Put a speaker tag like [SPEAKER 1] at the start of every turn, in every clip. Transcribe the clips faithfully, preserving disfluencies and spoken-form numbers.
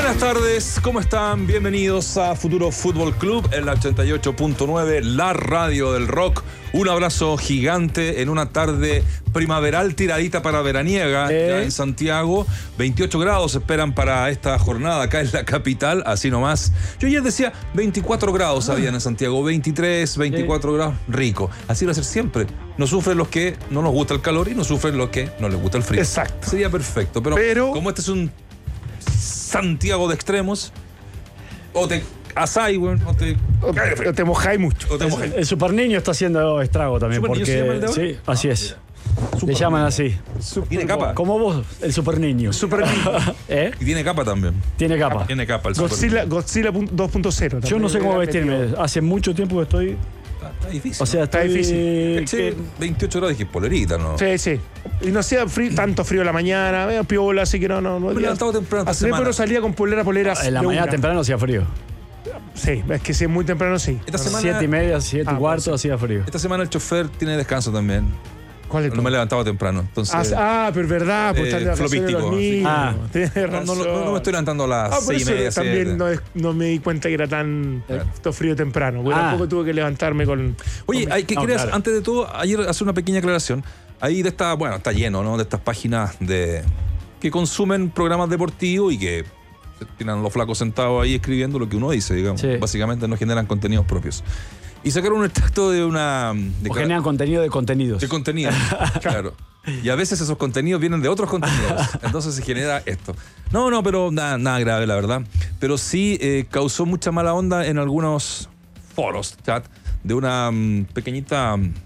[SPEAKER 1] Buenas tardes, ¿cómo están? Bienvenidos a Futuro Fútbol Club en la ochenta y ocho punto nueve, la radio del rock. Un abrazo gigante en una tarde primaveral tiradita para veraniega,
[SPEAKER 2] ¿Eh?
[SPEAKER 1] ya en Santiago. veintiocho grados esperan para esta jornada acá en la capital, así nomás. Yo ayer decía veinticuatro grados habían en Santiago, veintitrés, veinticuatro grados, rico. Así va a ser siempre. No sufren los que no nos gusta el calor y no sufren los que no les gusta el frío.
[SPEAKER 2] Exacto.
[SPEAKER 1] Sería perfecto, pero,
[SPEAKER 2] Pero-
[SPEAKER 1] como este es un Santiago de extremos, o te asáis, güey, o te...
[SPEAKER 2] O te, o te mojáis mucho.
[SPEAKER 1] o te mojáis.
[SPEAKER 3] El Super Niño está haciendo estrago también.
[SPEAKER 1] ¿Super Niño
[SPEAKER 3] porque
[SPEAKER 1] se llama el de ahora?
[SPEAKER 3] sí, así es.
[SPEAKER 1] Super
[SPEAKER 3] Le llaman
[SPEAKER 1] Niño.
[SPEAKER 3] así.
[SPEAKER 1] Tiene capa.
[SPEAKER 3] Como vos, el Super Niño.
[SPEAKER 2] Super Niño.
[SPEAKER 3] ¿Eh?
[SPEAKER 1] Y tiene capa también.
[SPEAKER 3] Tiene capa.
[SPEAKER 1] Tiene capa el Super
[SPEAKER 2] Godzilla,
[SPEAKER 1] Niño.
[SPEAKER 2] Godzilla dos punto cero.
[SPEAKER 3] Yo no sé cómo vestirme. Hace mucho tiempo que estoy.
[SPEAKER 1] Está, está difícil.
[SPEAKER 3] O sea,
[SPEAKER 2] Está
[SPEAKER 3] estoy.
[SPEAKER 2] difícil.
[SPEAKER 1] Che,
[SPEAKER 3] que-
[SPEAKER 1] veintiocho grados, dije polerita, ¿no?
[SPEAKER 2] Sí, sí. Y no sea frío, tanto frío en la mañana, medio piola, así que no, no, no.
[SPEAKER 1] Me he levantado temprano esta
[SPEAKER 2] Hace tiempo
[SPEAKER 1] semana.
[SPEAKER 2] no salía con polera, polera.
[SPEAKER 3] En la
[SPEAKER 2] de
[SPEAKER 3] mañana
[SPEAKER 2] una.
[SPEAKER 3] temprano hacía frío.
[SPEAKER 2] Sí, es que si es muy temprano, sí.
[SPEAKER 1] Esta semana,
[SPEAKER 3] Siete y media, siete
[SPEAKER 2] Ah,
[SPEAKER 3] y cuarto
[SPEAKER 2] puede
[SPEAKER 3] hacía frío.
[SPEAKER 1] esta semana el chofer tiene descanso también.
[SPEAKER 2] ¿Cuál es
[SPEAKER 1] No
[SPEAKER 2] tu?
[SPEAKER 1] me he levantado temprano. Entonces,
[SPEAKER 2] Ah, ah, pero es verdad, pues
[SPEAKER 1] eh,
[SPEAKER 2] están de vacaciones los
[SPEAKER 1] flopístico,
[SPEAKER 2] niños.
[SPEAKER 3] Ah.
[SPEAKER 2] Tienes
[SPEAKER 1] no,
[SPEAKER 2] razón.
[SPEAKER 1] no, no, no me estoy levantando a las
[SPEAKER 2] Ah, por
[SPEAKER 1] seis y
[SPEAKER 2] eso
[SPEAKER 1] media.
[SPEAKER 2] también
[SPEAKER 1] siete.
[SPEAKER 2] no, es- no me di cuenta que era tan
[SPEAKER 1] Claro.
[SPEAKER 2] esto frío temprano. Porque
[SPEAKER 3] Ah.
[SPEAKER 2] tampoco tuve que levantarme con.
[SPEAKER 1] Oye,
[SPEAKER 2] con-
[SPEAKER 1] hay que
[SPEAKER 3] No,
[SPEAKER 1] querías,
[SPEAKER 3] claro.
[SPEAKER 1] antes de todo, ayer hacer una pequeña aclaración. Ahí de esta, bueno, está lleno, ¿no? De estas páginas de que consumen programas deportivos y que se tienen los flacos sentados ahí escribiendo lo que uno dice, digamos.
[SPEAKER 3] Sí.
[SPEAKER 1] Básicamente no generan contenidos propios. Y sacaron un extracto de una... De
[SPEAKER 3] O generan contenido de contenidos.
[SPEAKER 1] de contenido, claro. Y a veces esos contenidos vienen de otros contenidos. Entonces se genera esto. No, no, pero nada, nada grave, la verdad. Pero sí eh, causó mucha mala onda en algunos foros, chat, de una mm, pequeñita mm,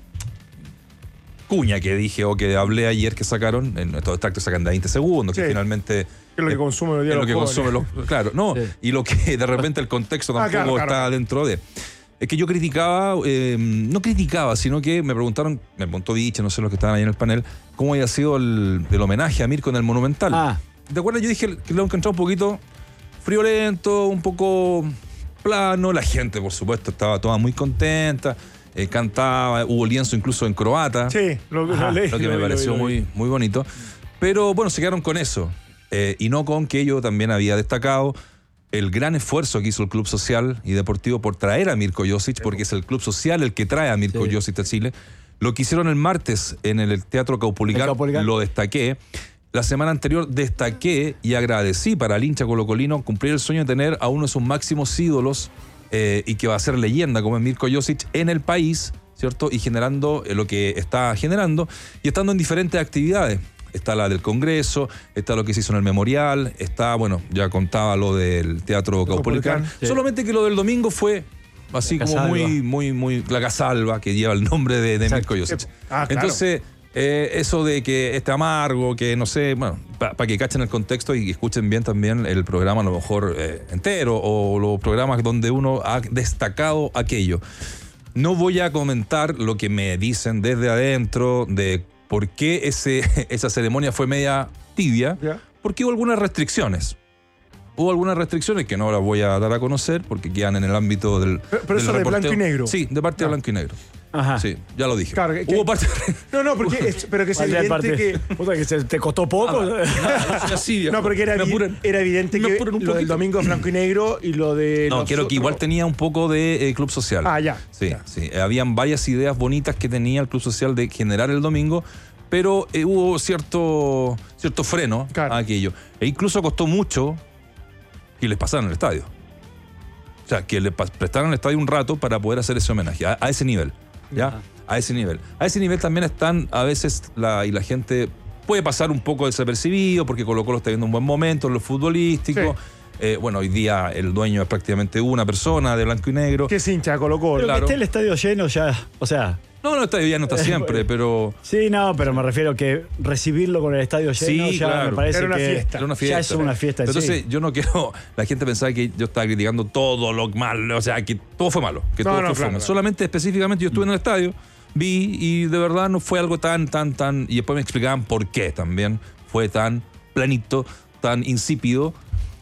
[SPEAKER 1] cuña que dije o que hablé ayer que sacaron. En estos extractos sacan de veinte segundos, que
[SPEAKER 2] Sí.
[SPEAKER 1] finalmente...
[SPEAKER 2] Que es lo que consumen hoy día
[SPEAKER 1] es lo
[SPEAKER 2] los
[SPEAKER 1] que
[SPEAKER 2] jóvenes.
[SPEAKER 1] consumen los... Claro, no.
[SPEAKER 3] Sí.
[SPEAKER 1] Y lo que de repente el contexto
[SPEAKER 2] Ah,
[SPEAKER 1] tampoco
[SPEAKER 2] claro, claro.
[SPEAKER 1] está dentro de... Es que yo criticaba, eh, no criticaba, sino que me preguntaron, me preguntó Dicha, no sé los que estaban ahí en el panel, cómo había sido el, el homenaje a Mirko en el Monumental.
[SPEAKER 3] Ah.
[SPEAKER 1] ¿Te acuerdas? Yo dije que lo encontraba un poquito friolento, un poco plano. La gente, por supuesto, estaba toda muy contenta, eh, cantaba, hubo lienzo incluso en croata.
[SPEAKER 2] Sí, lo, lo
[SPEAKER 3] Ajá,
[SPEAKER 2] leí.
[SPEAKER 1] Lo que me
[SPEAKER 2] lo vi,
[SPEAKER 1] pareció
[SPEAKER 2] lo vi, lo vi.
[SPEAKER 1] muy, muy bonito. Pero bueno, se quedaron con eso. Eh, y no con que yo también había destacado el gran esfuerzo que hizo el Club Social y Deportivo por traer a Mirko Josic, porque es el Club Social el que trae a Mirko
[SPEAKER 3] Sí.
[SPEAKER 1] Josic a Chile. Lo que hicieron el martes en el Teatro Caupolicán,
[SPEAKER 3] El Caupolicán.
[SPEAKER 1] lo destaqué. La semana anterior destaqué y agradecí para el hincha colocolino cumplir el sueño de tener a uno de sus máximos ídolos eh, y que va a ser leyenda como es Mirko Josic en el país, ¿cierto? Y generando eh, lo que está generando y estando en diferentes actividades. Está la del Congreso, está lo que se hizo en el Memorial, está, bueno, ya contaba lo del Teatro Caupolicán.
[SPEAKER 2] Caupolicán,
[SPEAKER 3] sí.
[SPEAKER 1] Solamente que lo del domingo fue así
[SPEAKER 3] La
[SPEAKER 1] como
[SPEAKER 3] Casalva.
[SPEAKER 1] muy, muy, muy... La Casalva, que lleva el nombre de, de
[SPEAKER 3] Exacto.
[SPEAKER 1] Mirko Josic.
[SPEAKER 2] Ah, claro.
[SPEAKER 1] Entonces, eh, eso de que este amargo, que no sé, bueno, para que cachen el contexto y escuchen bien también el programa a lo mejor eh, entero o los programas donde uno ha destacado aquello. No voy a comentar lo que me dicen desde adentro de por qué ese, esa ceremonia fue media tibia,
[SPEAKER 2] Ya.
[SPEAKER 1] porque hubo algunas restricciones. Hubo algunas restricciones que no las voy a dar a conocer porque quedan en el ámbito del.
[SPEAKER 2] Pero- pero
[SPEAKER 1] del
[SPEAKER 2] eso de
[SPEAKER 1] reporteo.
[SPEAKER 2] blanco y negro.
[SPEAKER 1] Sí, de parte
[SPEAKER 2] Ah.
[SPEAKER 1] de blanco y negro.
[SPEAKER 3] Ajá.
[SPEAKER 1] Sí, ya lo dije.
[SPEAKER 2] Claro, que- que-
[SPEAKER 1] Hubo parte.
[SPEAKER 2] No, no, porque es, pero que es
[SPEAKER 3] Vale,
[SPEAKER 2] evidente
[SPEAKER 3] aparte,
[SPEAKER 2] que.
[SPEAKER 3] puta, que se te costó poco.
[SPEAKER 1] Así, viejo.
[SPEAKER 2] No, porque era,
[SPEAKER 1] Me
[SPEAKER 2] evi-
[SPEAKER 1] apuran.
[SPEAKER 2] era evidente
[SPEAKER 1] Me
[SPEAKER 2] que
[SPEAKER 1] apuran un
[SPEAKER 2] lo del
[SPEAKER 1] poquito.
[SPEAKER 2] domingo es blanco y negro y lo de.
[SPEAKER 1] No,
[SPEAKER 2] los
[SPEAKER 1] quiero que
[SPEAKER 2] otros-
[SPEAKER 1] igual tenía un poco de eh, Club Social.
[SPEAKER 2] Ah, ya.
[SPEAKER 1] Sí,
[SPEAKER 2] ya.
[SPEAKER 1] sí. Eh, Habían varias ideas bonitas que tenía el Club Social de generar el domingo, pero eh, hubo cierto, cierto freno
[SPEAKER 2] Claro.
[SPEAKER 1] a aquello. E incluso costó mucho que les pasaran el estadio. O sea, que le pa- prestaran el estadio un rato para poder hacer ese homenaje, a, a ese nivel. ¿Ya?
[SPEAKER 3] Ajá.
[SPEAKER 1] A ese nivel. A ese nivel también están a veces la, y la gente puede pasar un poco desapercibido porque Colo Colo está viendo un buen momento en lo futbolístico.
[SPEAKER 2] Sí.
[SPEAKER 1] Eh, bueno, hoy día el dueño es prácticamente una persona de blanco y negro.
[SPEAKER 2] Que es hincha de Colo Colo.
[SPEAKER 3] Pero
[SPEAKER 1] Claro.
[SPEAKER 3] que esté el estadio lleno ya. O sea,
[SPEAKER 1] No, no, está bien, no está siempre, pero
[SPEAKER 3] sí, no, pero me refiero que recibirlo con el estadio lleno
[SPEAKER 1] Sí,
[SPEAKER 3] ya
[SPEAKER 1] claro.
[SPEAKER 3] me parece
[SPEAKER 2] Era una
[SPEAKER 3] que
[SPEAKER 2] fiesta.
[SPEAKER 1] era una fiesta.
[SPEAKER 3] ya es una fiesta en
[SPEAKER 1] Entonces,
[SPEAKER 3] sí.
[SPEAKER 1] yo no quiero. La gente pensaba que yo estaba criticando todo lo malo, o sea, que todo fue malo, que
[SPEAKER 2] No,
[SPEAKER 1] todo
[SPEAKER 2] no,
[SPEAKER 1] fue
[SPEAKER 2] claro,
[SPEAKER 1] fome.
[SPEAKER 2] claro.
[SPEAKER 1] Solamente, específicamente, yo estuve en el estadio, vi y de verdad no fue algo tan, tan, tan. Y después me explicaban por qué también fue tan planito, tan insípido.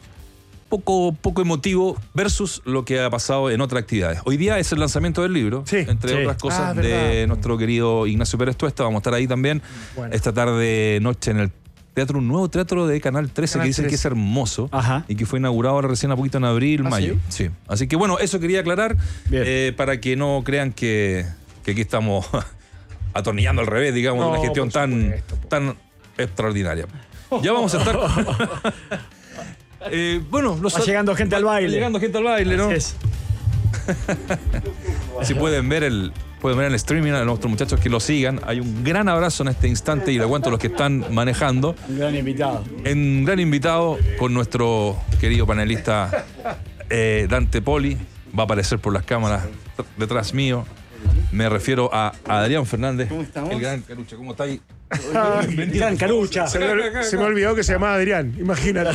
[SPEAKER 1] Poco, poco emotivo versus lo que ha pasado en otras actividades. Hoy día es el lanzamiento del libro,
[SPEAKER 2] Sí.
[SPEAKER 1] entre
[SPEAKER 3] Sí.
[SPEAKER 1] otras cosas,
[SPEAKER 2] Ah,
[SPEAKER 1] de
[SPEAKER 2] verdad.
[SPEAKER 1] nuestro querido Ignacio Pérez Tuesta. Vamos a estar ahí también
[SPEAKER 2] Bueno.
[SPEAKER 1] esta tarde, noche en el teatro, un nuevo teatro de Canal trece
[SPEAKER 2] Canal
[SPEAKER 1] que dicen
[SPEAKER 2] trece.
[SPEAKER 1] que es hermoso.
[SPEAKER 3] Ajá.
[SPEAKER 1] Y que fue inaugurado ahora recién a poquito en abril,
[SPEAKER 3] ¿Ah,
[SPEAKER 1] mayo. Sí? sí. Así que bueno, eso quería aclarar
[SPEAKER 3] Bien.
[SPEAKER 1] eh, para que no crean que, que aquí estamos atornillando al revés, digamos,
[SPEAKER 2] No,
[SPEAKER 1] de una gestión
[SPEAKER 2] por
[SPEAKER 1] tan,
[SPEAKER 2] supuesto, po.
[SPEAKER 1] tan extraordinaria. Ya vamos a estar. eh, bueno, los
[SPEAKER 3] Va llegando gente al baile.
[SPEAKER 1] Va llegando gente al baile, ¿no?
[SPEAKER 3] Así es.
[SPEAKER 1] Si pueden ver el. Pueden ver el streaming a nuestros muchachos que lo sigan. Hay un gran abrazo en este instante y le cuento a los que están manejando.
[SPEAKER 3] Un gran invitado.
[SPEAKER 1] Un gran invitado con nuestro querido panelista eh, Dante Poli. Va a aparecer por las cámaras detrás mío. Me refiero a Adrián Fernández.
[SPEAKER 4] ¿Cómo estamos?
[SPEAKER 1] El gran Carucha. ¿Cómo está ahí?
[SPEAKER 3] Gran Carucha.
[SPEAKER 2] Se me, se me olvidó que se llamaba Adrián, imagínate.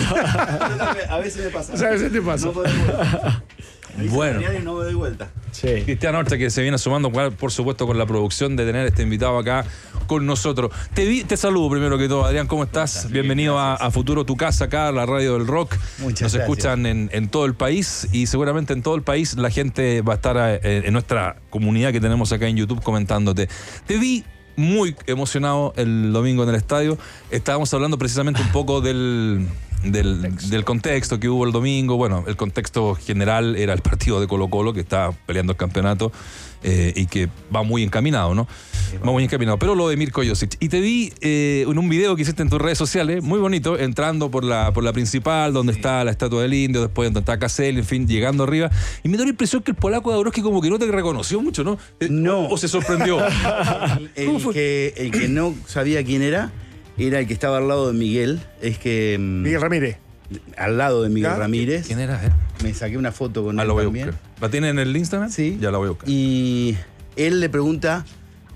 [SPEAKER 4] A veces me pasa.
[SPEAKER 2] ¿Sabes qué te pasa?
[SPEAKER 4] No puedo dar vuelta. Me dicen
[SPEAKER 1] Bueno.
[SPEAKER 4] Adrián y no me doy vuelta.
[SPEAKER 3] Sí.
[SPEAKER 1] Cristian Horta, que se viene sumando, por supuesto, con la producción de tener este invitado acá con nosotros. Te, vi, te saludo primero que todo, Adrián, ¿cómo estás? Bienvenido a, a Futuro Tu Casa, acá a la radio del rock.
[SPEAKER 4] Muchas
[SPEAKER 1] Nos
[SPEAKER 4] gracias.
[SPEAKER 1] escuchan en, en todo el país y seguramente en todo el país la gente va a estar eh, en nuestra comunidad que tenemos acá en YouTube comentándote. Te vi muy emocionado el domingo en el estadio. Estábamos hablando precisamente un poco del... Del, del contexto que hubo el domingo. Bueno, el contexto general era el partido de Colo-Colo que está peleando el campeonato eh, y que va muy encaminado, ¿no? Va muy encaminado. Pero lo de Mirko Josic. Y te vi eh, en un video que hiciste en tus redes sociales, muy bonito, entrando por la, por la principal, donde sí. está la estatua del Indio, después donde está Caselli, en fin, llegando arriba. Y me dio la impresión que el polaco Dabrowski como que no te reconoció mucho, ¿no?
[SPEAKER 4] No.
[SPEAKER 1] ¿O, o se sorprendió?
[SPEAKER 4] El, el que, el que no sabía quién era, era el que estaba al lado de Miguel. Es que. mm,
[SPEAKER 2] Miguel Ramírez.
[SPEAKER 4] Al lado de Miguel
[SPEAKER 2] ¿Ah?
[SPEAKER 4] Ramírez.
[SPEAKER 1] ¿Quién era? Eh?
[SPEAKER 4] Me saqué una foto con
[SPEAKER 1] Ah,
[SPEAKER 4] él
[SPEAKER 1] lo voy a
[SPEAKER 4] también.
[SPEAKER 1] buscar. ¿La tiene en el Instagram?
[SPEAKER 4] Sí.
[SPEAKER 1] Ya la voy a buscar.
[SPEAKER 4] Y él le pregunta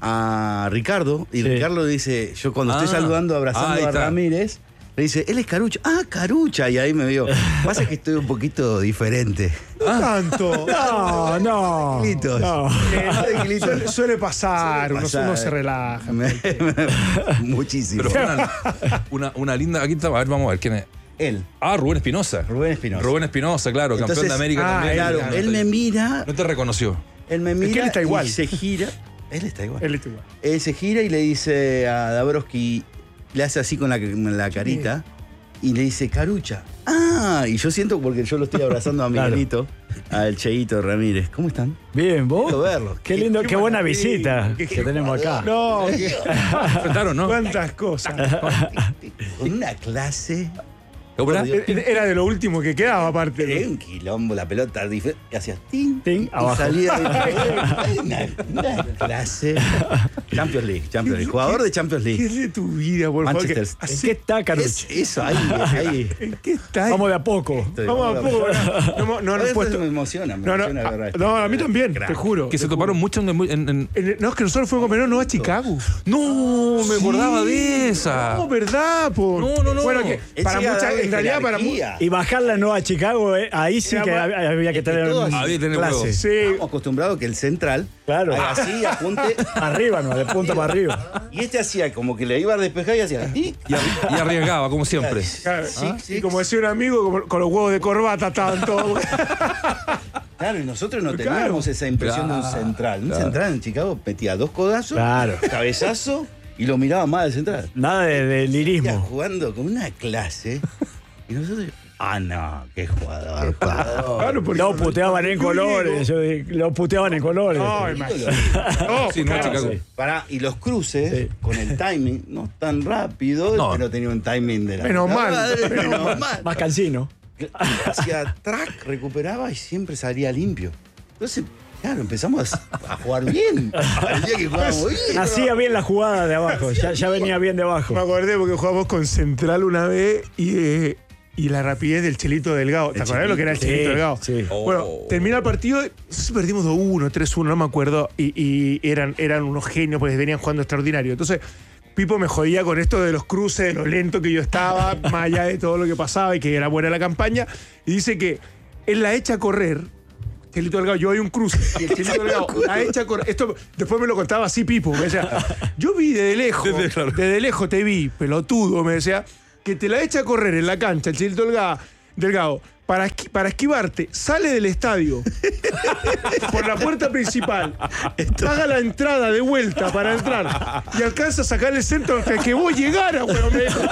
[SPEAKER 4] a Ricardo, y
[SPEAKER 3] Sí.
[SPEAKER 4] Ricardo le dice, yo cuando
[SPEAKER 1] Ah.
[SPEAKER 4] estoy saludando,
[SPEAKER 1] Ah,
[SPEAKER 4] abrazando
[SPEAKER 1] ahí
[SPEAKER 4] a
[SPEAKER 1] está.
[SPEAKER 4] Ramírez, le dice, él es Carucha. Ah, Carucha. Y ahí me vio. Pasa que estoy un poquito diferente.
[SPEAKER 2] No tanto.
[SPEAKER 3] No, no.
[SPEAKER 4] Tranquilitos.
[SPEAKER 3] No.
[SPEAKER 2] Eh,
[SPEAKER 4] Tranquilitos.
[SPEAKER 2] suele, suele pasar,
[SPEAKER 4] Suele
[SPEAKER 2] uno,
[SPEAKER 4] pasar.
[SPEAKER 2] uno se relaja.
[SPEAKER 4] Me- Muchísimo.
[SPEAKER 1] Pero fue una, una, una linda. Aquí está, a ver, vamos a ver quién es.
[SPEAKER 4] Él,
[SPEAKER 1] Ah, Rubén Espinosa.
[SPEAKER 4] Rubén Espinosa.
[SPEAKER 1] Rubén Espinosa, claro, campeón
[SPEAKER 4] Entonces,
[SPEAKER 1] de América
[SPEAKER 2] ah,
[SPEAKER 1] también.
[SPEAKER 4] Claro,
[SPEAKER 2] Claro,
[SPEAKER 4] él me mira,
[SPEAKER 1] No te reconoció.
[SPEAKER 4] él me
[SPEAKER 2] que
[SPEAKER 4] mira
[SPEAKER 2] él está igual.
[SPEAKER 4] y se gira. Él está igual.
[SPEAKER 2] Él está igual.
[SPEAKER 4] Él se gira y le dice a Dabrowski, le hace así con la, con la carita, y le dice, Carucha. Ah, y yo siento, porque yo lo estoy abrazando a
[SPEAKER 3] Claro.
[SPEAKER 4] Miguelito, al Cheito Ramírez. ¿Cómo están?
[SPEAKER 3] Bien, ¿vos?
[SPEAKER 4] Quiero verlo.
[SPEAKER 3] Qué lindo, qué, buena
[SPEAKER 2] maravilla.
[SPEAKER 3] visita
[SPEAKER 2] Qué-
[SPEAKER 3] que tenemos acá.
[SPEAKER 2] No, qué-
[SPEAKER 1] Enfrentaron, ¿no?
[SPEAKER 2] cuántas cosas.
[SPEAKER 4] Con una clase.
[SPEAKER 1] ¿Cómo era?
[SPEAKER 4] Por Dios.
[SPEAKER 2] Era de lo último que quedaba, aparte.
[SPEAKER 4] Era un quilombo, la pelota dife- que hacías tin,
[SPEAKER 3] Tin,
[SPEAKER 4] y
[SPEAKER 3] abajo.
[SPEAKER 4] salía de una, una clase. Champions League, Champions League. Jugador de Champions
[SPEAKER 2] ¿Qué
[SPEAKER 4] League.
[SPEAKER 2] es de tu vida, por favor?
[SPEAKER 4] Manchester.
[SPEAKER 2] que-
[SPEAKER 3] ¿En
[SPEAKER 2] así-
[SPEAKER 3] qué está Carucha?
[SPEAKER 4] Es- eso, ahí, ahí.
[SPEAKER 2] ¿En qué está?
[SPEAKER 3] Vamos de a poco.
[SPEAKER 4] Estoy-
[SPEAKER 2] Vamos a poco. No, no, no,
[SPEAKER 4] A
[SPEAKER 2] no he
[SPEAKER 4] veces
[SPEAKER 2] puesto.
[SPEAKER 4] me emociona, me
[SPEAKER 2] No, no,
[SPEAKER 4] emociona
[SPEAKER 2] a,
[SPEAKER 4] ver esto.
[SPEAKER 2] no, a mí también, te juro.
[SPEAKER 1] Que se
[SPEAKER 2] te
[SPEAKER 1] toparon
[SPEAKER 2] juro.
[SPEAKER 1] mucho en, en- en-
[SPEAKER 2] En- No, es que nosotros fuimos compañeros no a Chicago.
[SPEAKER 1] No, me
[SPEAKER 2] Sí.
[SPEAKER 1] acordaba de esa.
[SPEAKER 2] No, ¿verdad? Po?
[SPEAKER 1] No, no, no.
[SPEAKER 2] Bueno, que
[SPEAKER 4] Él
[SPEAKER 2] para
[SPEAKER 4] llega a
[SPEAKER 2] muchas,
[SPEAKER 4] darle
[SPEAKER 2] en realidad para mu-
[SPEAKER 4] jerarquía.
[SPEAKER 3] Y bajarla no a Chicago, eh, ahí sí
[SPEAKER 2] Era
[SPEAKER 3] que
[SPEAKER 2] más-
[SPEAKER 3] hab- había que
[SPEAKER 4] es que
[SPEAKER 3] tener
[SPEAKER 4] todos-
[SPEAKER 1] Había que tener
[SPEAKER 3] clase.
[SPEAKER 1] huevos.
[SPEAKER 2] Sí.
[SPEAKER 4] Estamos acostumbrados que el central
[SPEAKER 3] Claro.
[SPEAKER 4] haga así, apunte.
[SPEAKER 3] Arriba, no, de punta para arriba.
[SPEAKER 4] Y este hacía como que le iba a despejar y hacía. "Tic".
[SPEAKER 1] Y, arri- y arriesgaba, como siempre.
[SPEAKER 2] Claro,
[SPEAKER 4] Sí,
[SPEAKER 2] ¿ah?
[SPEAKER 4] sí,
[SPEAKER 2] Y como decía un amigo, como- con los huevos de corbata estaban todos.
[SPEAKER 4] Claro, y nosotros no
[SPEAKER 2] Claro.
[SPEAKER 4] teníamos esa impresión de un
[SPEAKER 1] Claro,
[SPEAKER 4] central. Un
[SPEAKER 1] claro.
[SPEAKER 4] central en Chicago metía dos codazos,
[SPEAKER 3] Claro.
[SPEAKER 4] cabezazo, y lo miraba más del central.
[SPEAKER 3] Nada de, de
[SPEAKER 4] Ya
[SPEAKER 3] lirismo.
[SPEAKER 4] jugando con una clase. Y nosotros. Ah, no, qué jugador. jugador.
[SPEAKER 2] Claro, porque
[SPEAKER 3] Lo puteaban en
[SPEAKER 2] yo
[SPEAKER 3] colores.
[SPEAKER 2] digo-
[SPEAKER 3] yo di- Lo puteaban en colores.
[SPEAKER 2] No, imagínate. No,
[SPEAKER 1] Sí, no,
[SPEAKER 2] claro,
[SPEAKER 1] Chicago.
[SPEAKER 2] sí.
[SPEAKER 4] Pará, y los cruces,
[SPEAKER 3] Sí.
[SPEAKER 4] con el timing, no tan rápido,
[SPEAKER 1] No.
[SPEAKER 4] pero tenía un timing de la.
[SPEAKER 2] Menos
[SPEAKER 4] puta
[SPEAKER 2] mal,
[SPEAKER 4] madre,
[SPEAKER 2] menos
[SPEAKER 4] Menos mal.
[SPEAKER 3] Más cansino.
[SPEAKER 4] Hacía track, recuperaba y siempre salía limpio. Entonces, claro, empezamos a, a jugar bien. Parecía que jugábamos bien.
[SPEAKER 3] Hacía bien la jugada de abajo. Ya, ya venía bien de abajo.
[SPEAKER 2] Me acordé porque jugamos con Central una vez y, eh, y la rapidez del Chelito Delgado. ¿Te
[SPEAKER 4] El
[SPEAKER 2] acordás lo que era el
[SPEAKER 3] Sí,
[SPEAKER 2] Chelito Delgado?
[SPEAKER 3] sí.
[SPEAKER 2] Bueno,
[SPEAKER 1] Oh.
[SPEAKER 2] termina el partido, no sé si perdimos dos uno, tres uno, no me acuerdo. Y, y eran, eran unos genios porque venían jugando extraordinario. Entonces, Pipo me jodía con esto de los cruces, de lo lento que yo estaba, más allá de todo lo que pasaba y que era buena la campaña. Y dice que él la echa a correr. Chelito Delgado, yo hay un cruce. Y el Chelito Delgado la echa a correr. Esto después me lo contaba así Pipo. Me decía, yo vi desde lejos,
[SPEAKER 1] Desde, claro.
[SPEAKER 2] desde lejos te vi, pelotudo, me decía, que te la echa a correr en la cancha, el Chelito Delgado. Delgado, para, esqui- para esquivarte, sale del estadio por la puerta principal, paga la entrada de vuelta para entrar y alcanza a sacar el centro hasta que vos llegaras, weón. me dijo.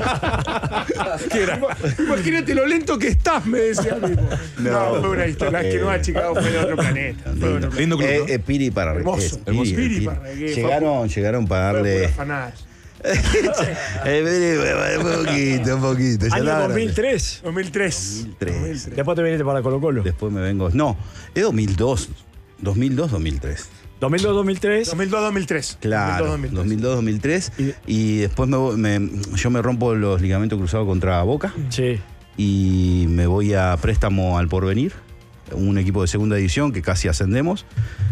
[SPEAKER 2] ¿Qué era? Imagínate lo lento que estás, me decía a mí. No, fue una historia. La que no ha Chicago fue de otro planeta. Fue de otro planeta.
[SPEAKER 1] Lindo club,
[SPEAKER 4] Eh,
[SPEAKER 1] ¿no?
[SPEAKER 4] eh, Piri para
[SPEAKER 2] Hermoso,
[SPEAKER 4] Piri,
[SPEAKER 2] Piri
[SPEAKER 4] Piri.
[SPEAKER 2] Parragué,
[SPEAKER 4] Llegaron, llegaron para
[SPEAKER 2] Fue
[SPEAKER 4] darle.
[SPEAKER 2] pura fanada.
[SPEAKER 4] Eh, Piri, un poquito, un poquito. ya
[SPEAKER 3] Año
[SPEAKER 4] estaba
[SPEAKER 3] dos mil tres.
[SPEAKER 2] dos mil tres.
[SPEAKER 4] dos mil tres.
[SPEAKER 3] Después te viniste para Colo Colo.
[SPEAKER 4] Después me vengo. No, es dos mil dos. dos mil dos, dos mil tres.
[SPEAKER 3] dos mil dos, dos mil tres.
[SPEAKER 2] dos mil dos, dos mil tres.
[SPEAKER 4] Claro, dos mil dos, dos mil tres. Y después me, voy- me- yo me rompo los ligamentos cruzados contra Boca
[SPEAKER 3] Sí.
[SPEAKER 4] y me voy a préstamo al Porvenir, un equipo de segunda división que casi ascendemos.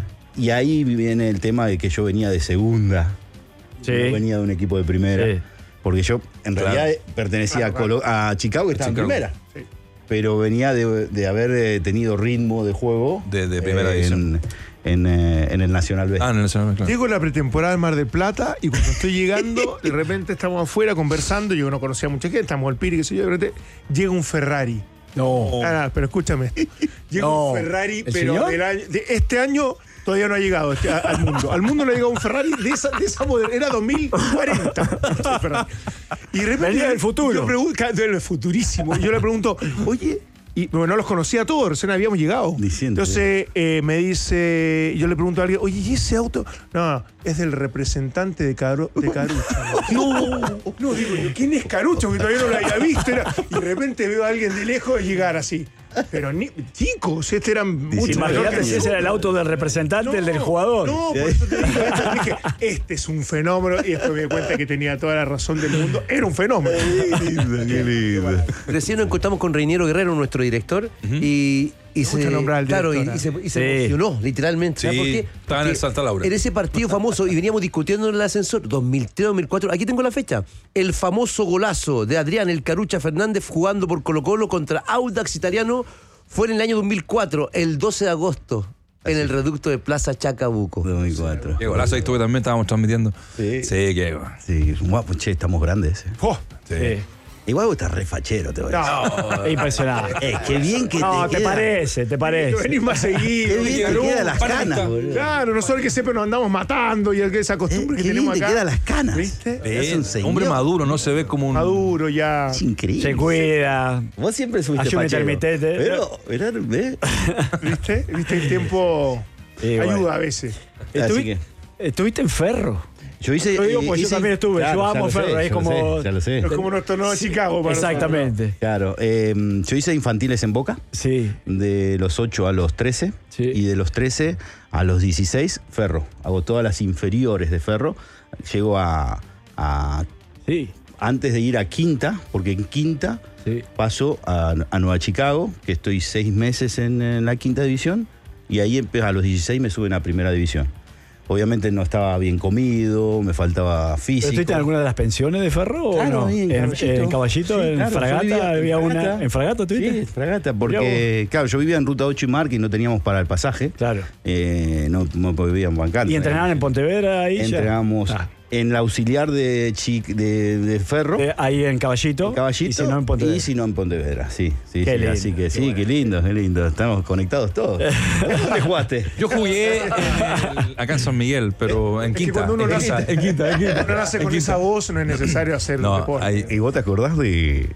[SPEAKER 4] Y ahí viene el tema de que yo venía de segunda,
[SPEAKER 3] Sí.
[SPEAKER 4] no venía de un equipo de primera.
[SPEAKER 3] Sí.
[SPEAKER 4] Porque yo en
[SPEAKER 1] Claro.
[SPEAKER 4] realidad pertenecía
[SPEAKER 2] Claro,
[SPEAKER 4] a, Colo- a Chicago, que estaba
[SPEAKER 1] Chicago.
[SPEAKER 4] en primera.
[SPEAKER 2] Sí.
[SPEAKER 4] Pero venía de, de haber eh, tenido ritmo de juego
[SPEAKER 1] De- de primera
[SPEAKER 4] eh,
[SPEAKER 1] división.
[SPEAKER 4] En, en, eh, en el Nacional B.
[SPEAKER 1] Ah, en el Nacional, claro.
[SPEAKER 2] Llego a la pretemporada del Mar del Plata y cuando estoy llegando, de repente estamos afuera conversando. Yo no conocía a mucha gente, estamos al Piri, qué sé yo. De repente llega un Ferrari.
[SPEAKER 3] No.
[SPEAKER 2] Ah, no, pero escúchame. Llega
[SPEAKER 3] No.
[SPEAKER 2] un Ferrari,
[SPEAKER 3] ¿El
[SPEAKER 2] pero
[SPEAKER 3] señor?
[SPEAKER 2] del año- de este año todavía no ha llegado este- a- al mundo. Al mundo no ha llegado un Ferrari de esa, de esa modelo. Era dos mil cuarenta. este Ferrari. Y de repente.
[SPEAKER 3] Venía del futuro.
[SPEAKER 2] Yo pregunto, del futurísimo. Y yo le pregunto, oye. Y bueno, no los conocía a todos, recién habíamos llegado.
[SPEAKER 4] Diciendo,
[SPEAKER 2] Entonces eh, me dice, yo le pregunto a alguien, oye, ¿y ese auto? No, es del representante de, Caro- de Carucha. No, no, digo yo, ¿quién es Carucha? Porque todavía no lo había visto. Era- y de repente veo a alguien de lejos llegar así. Pero ni, chicos, este eran mucho menor
[SPEAKER 3] Imagínate
[SPEAKER 2] que
[SPEAKER 3] si
[SPEAKER 2] yo.
[SPEAKER 3] ese era el auto del representante, el del jugador.
[SPEAKER 2] No, por eso te digo, esto, dije, este es un fenómeno. Y después me di cuenta que tenía toda la razón del mundo. Era un fenómeno.
[SPEAKER 4] Qué lindo, qué lindo.
[SPEAKER 5] Recién nos encontramos con Reiniero Guerrero, nuestro director, y, y
[SPEAKER 2] Me
[SPEAKER 5] se,
[SPEAKER 2] gusta nombrar al
[SPEAKER 5] claro, y,
[SPEAKER 2] director,
[SPEAKER 5] y se, y se
[SPEAKER 3] Sí.
[SPEAKER 5] emocionó, literalmente. ¿Sabes
[SPEAKER 1] Sí,
[SPEAKER 5] por qué?
[SPEAKER 1] estaba en el
[SPEAKER 5] Porque
[SPEAKER 1] Santa Laura.
[SPEAKER 5] En ese partido famoso, y veníamos discutiendo en el ascensor, dos mil tres, dos mil cuatro, aquí tengo la fecha. El famoso golazo de Adrián El Carucha Fernández jugando por Colo Colo contra Audax Italiano fue en el año dos mil cuatro, el doce de agosto, en el reducto de Plaza Chacabuco.
[SPEAKER 4] dos mil cuatro.
[SPEAKER 1] Qué golazo ahí estuve también, estábamos transmitiendo.
[SPEAKER 4] Sí.
[SPEAKER 1] Sí, qué go-
[SPEAKER 4] Sí, guapo, che, estamos grandes. eh.
[SPEAKER 2] Oh,
[SPEAKER 1] Sí.
[SPEAKER 3] Sí.
[SPEAKER 4] Igual vos estás re fachero, te voy a decir.
[SPEAKER 3] Es impresionante.
[SPEAKER 4] Eh, qué bien que
[SPEAKER 3] No,
[SPEAKER 4] te
[SPEAKER 3] te
[SPEAKER 4] queda.
[SPEAKER 3] parece, te
[SPEAKER 2] que
[SPEAKER 3] parece.
[SPEAKER 2] venís más seguido.
[SPEAKER 4] Qué bien te
[SPEAKER 2] Carucha.
[SPEAKER 4] quedan las
[SPEAKER 1] para
[SPEAKER 4] canas,
[SPEAKER 1] pintar.
[SPEAKER 4] boludo.
[SPEAKER 2] Claro, nosotros que siempre nos andamos matando y esa
[SPEAKER 4] Eh,
[SPEAKER 2] costumbre
[SPEAKER 4] qué
[SPEAKER 2] que
[SPEAKER 4] bien
[SPEAKER 2] tenemos
[SPEAKER 4] te
[SPEAKER 2] acá.
[SPEAKER 4] quedan las canas.
[SPEAKER 2] ¿Viste?
[SPEAKER 4] Te hace un señor.
[SPEAKER 1] Hombre maduro, no se ve como un.
[SPEAKER 2] Maduro ya.
[SPEAKER 4] Es increíble.
[SPEAKER 3] Se cuida.
[SPEAKER 4] Vos siempre subiste
[SPEAKER 3] Ayuno
[SPEAKER 4] fachero.
[SPEAKER 3] intermitente.
[SPEAKER 4] Pero, mirá, ve.
[SPEAKER 2] ¿Viste? ¿Viste? El tiempo
[SPEAKER 3] Sí,
[SPEAKER 2] ayuda
[SPEAKER 3] bueno.
[SPEAKER 2] a veces.
[SPEAKER 4] Así
[SPEAKER 3] Estuvi-
[SPEAKER 4] que
[SPEAKER 3] Estuviste en Ferro.
[SPEAKER 4] yo hice.
[SPEAKER 3] Lo digo
[SPEAKER 4] eh,
[SPEAKER 3] porque yo
[SPEAKER 4] hice-
[SPEAKER 3] también estuve.
[SPEAKER 4] Claro,
[SPEAKER 3] Yo
[SPEAKER 4] ya
[SPEAKER 3] amo
[SPEAKER 4] lo sé,
[SPEAKER 3] Ferro. Es
[SPEAKER 4] ya lo
[SPEAKER 3] como.
[SPEAKER 4] sé, ya lo sé.
[SPEAKER 2] Es como nuestro nuevo Chicago. Para
[SPEAKER 3] Exactamente.
[SPEAKER 4] Claro, eh, yo hice infantiles en Boca,
[SPEAKER 3] Sí.
[SPEAKER 4] de los ocho a los trece,
[SPEAKER 3] Sí.
[SPEAKER 4] y de los trece a los dieciséis, Ferro. Hago todas las inferiores de Ferro. Llego a, a-
[SPEAKER 3] Sí.
[SPEAKER 4] antes de ir a Quinta, porque en Quinta
[SPEAKER 3] Sí.
[SPEAKER 4] paso a, a Nueva Chicago, que estoy seis meses en, en la quinta división, y ahí empe- a los dieciséis me suben a primera división. Obviamente no estaba bien comido, me faltaba
[SPEAKER 3] ¿Pero
[SPEAKER 4] físico.
[SPEAKER 3] estuviste en alguna de las pensiones de Ferro?
[SPEAKER 4] Claro,
[SPEAKER 3] o no?
[SPEAKER 4] ahí en
[SPEAKER 3] en,
[SPEAKER 4] Caballito.
[SPEAKER 3] en Caballito,
[SPEAKER 4] Sí,
[SPEAKER 3] en
[SPEAKER 4] claro, yo
[SPEAKER 3] Fragata,
[SPEAKER 4] vivía en
[SPEAKER 3] había una.
[SPEAKER 4] Fragata.
[SPEAKER 3] ¿En Fragata estuviste?
[SPEAKER 4] Sí, Fragata,
[SPEAKER 3] Mirá
[SPEAKER 4] porque, claro, yo vivía en Ruta ocho y Marca y no teníamos para el pasaje.
[SPEAKER 3] Claro.
[SPEAKER 4] Eh, no, no podían bancar.
[SPEAKER 3] ¿Y entrenaban en Pontevedra ahí? ya?
[SPEAKER 4] Entrenamos
[SPEAKER 3] Ah,
[SPEAKER 4] en la auxiliar de, Chi- de, de Ferro.
[SPEAKER 3] de- ahí en Caballito.
[SPEAKER 4] Caballito,
[SPEAKER 3] Y si no en Pontevedra.
[SPEAKER 4] y si no en Pontevedra, sí, sí,
[SPEAKER 3] Qué
[SPEAKER 4] sí,
[SPEAKER 3] lindo,
[SPEAKER 4] así que
[SPEAKER 3] qué
[SPEAKER 4] sí,
[SPEAKER 3] bueno.
[SPEAKER 4] qué lindo, qué lindo, estamos conectados todos. ¿Dónde jugaste?
[SPEAKER 1] Yo jugué en el- acá en San Miguel, pero en
[SPEAKER 2] Es que
[SPEAKER 1] Quinta.
[SPEAKER 2] cuando uno
[SPEAKER 1] en
[SPEAKER 2] nace-
[SPEAKER 1] Quinta, en Quinta, en Quinta.
[SPEAKER 2] Cuando uno nace
[SPEAKER 1] En
[SPEAKER 2] con
[SPEAKER 1] Quinta.
[SPEAKER 2] esa voz no es necesario hacer
[SPEAKER 1] No,
[SPEAKER 2] deporte.
[SPEAKER 1] ahí-
[SPEAKER 4] ¿Y vos te acordás de,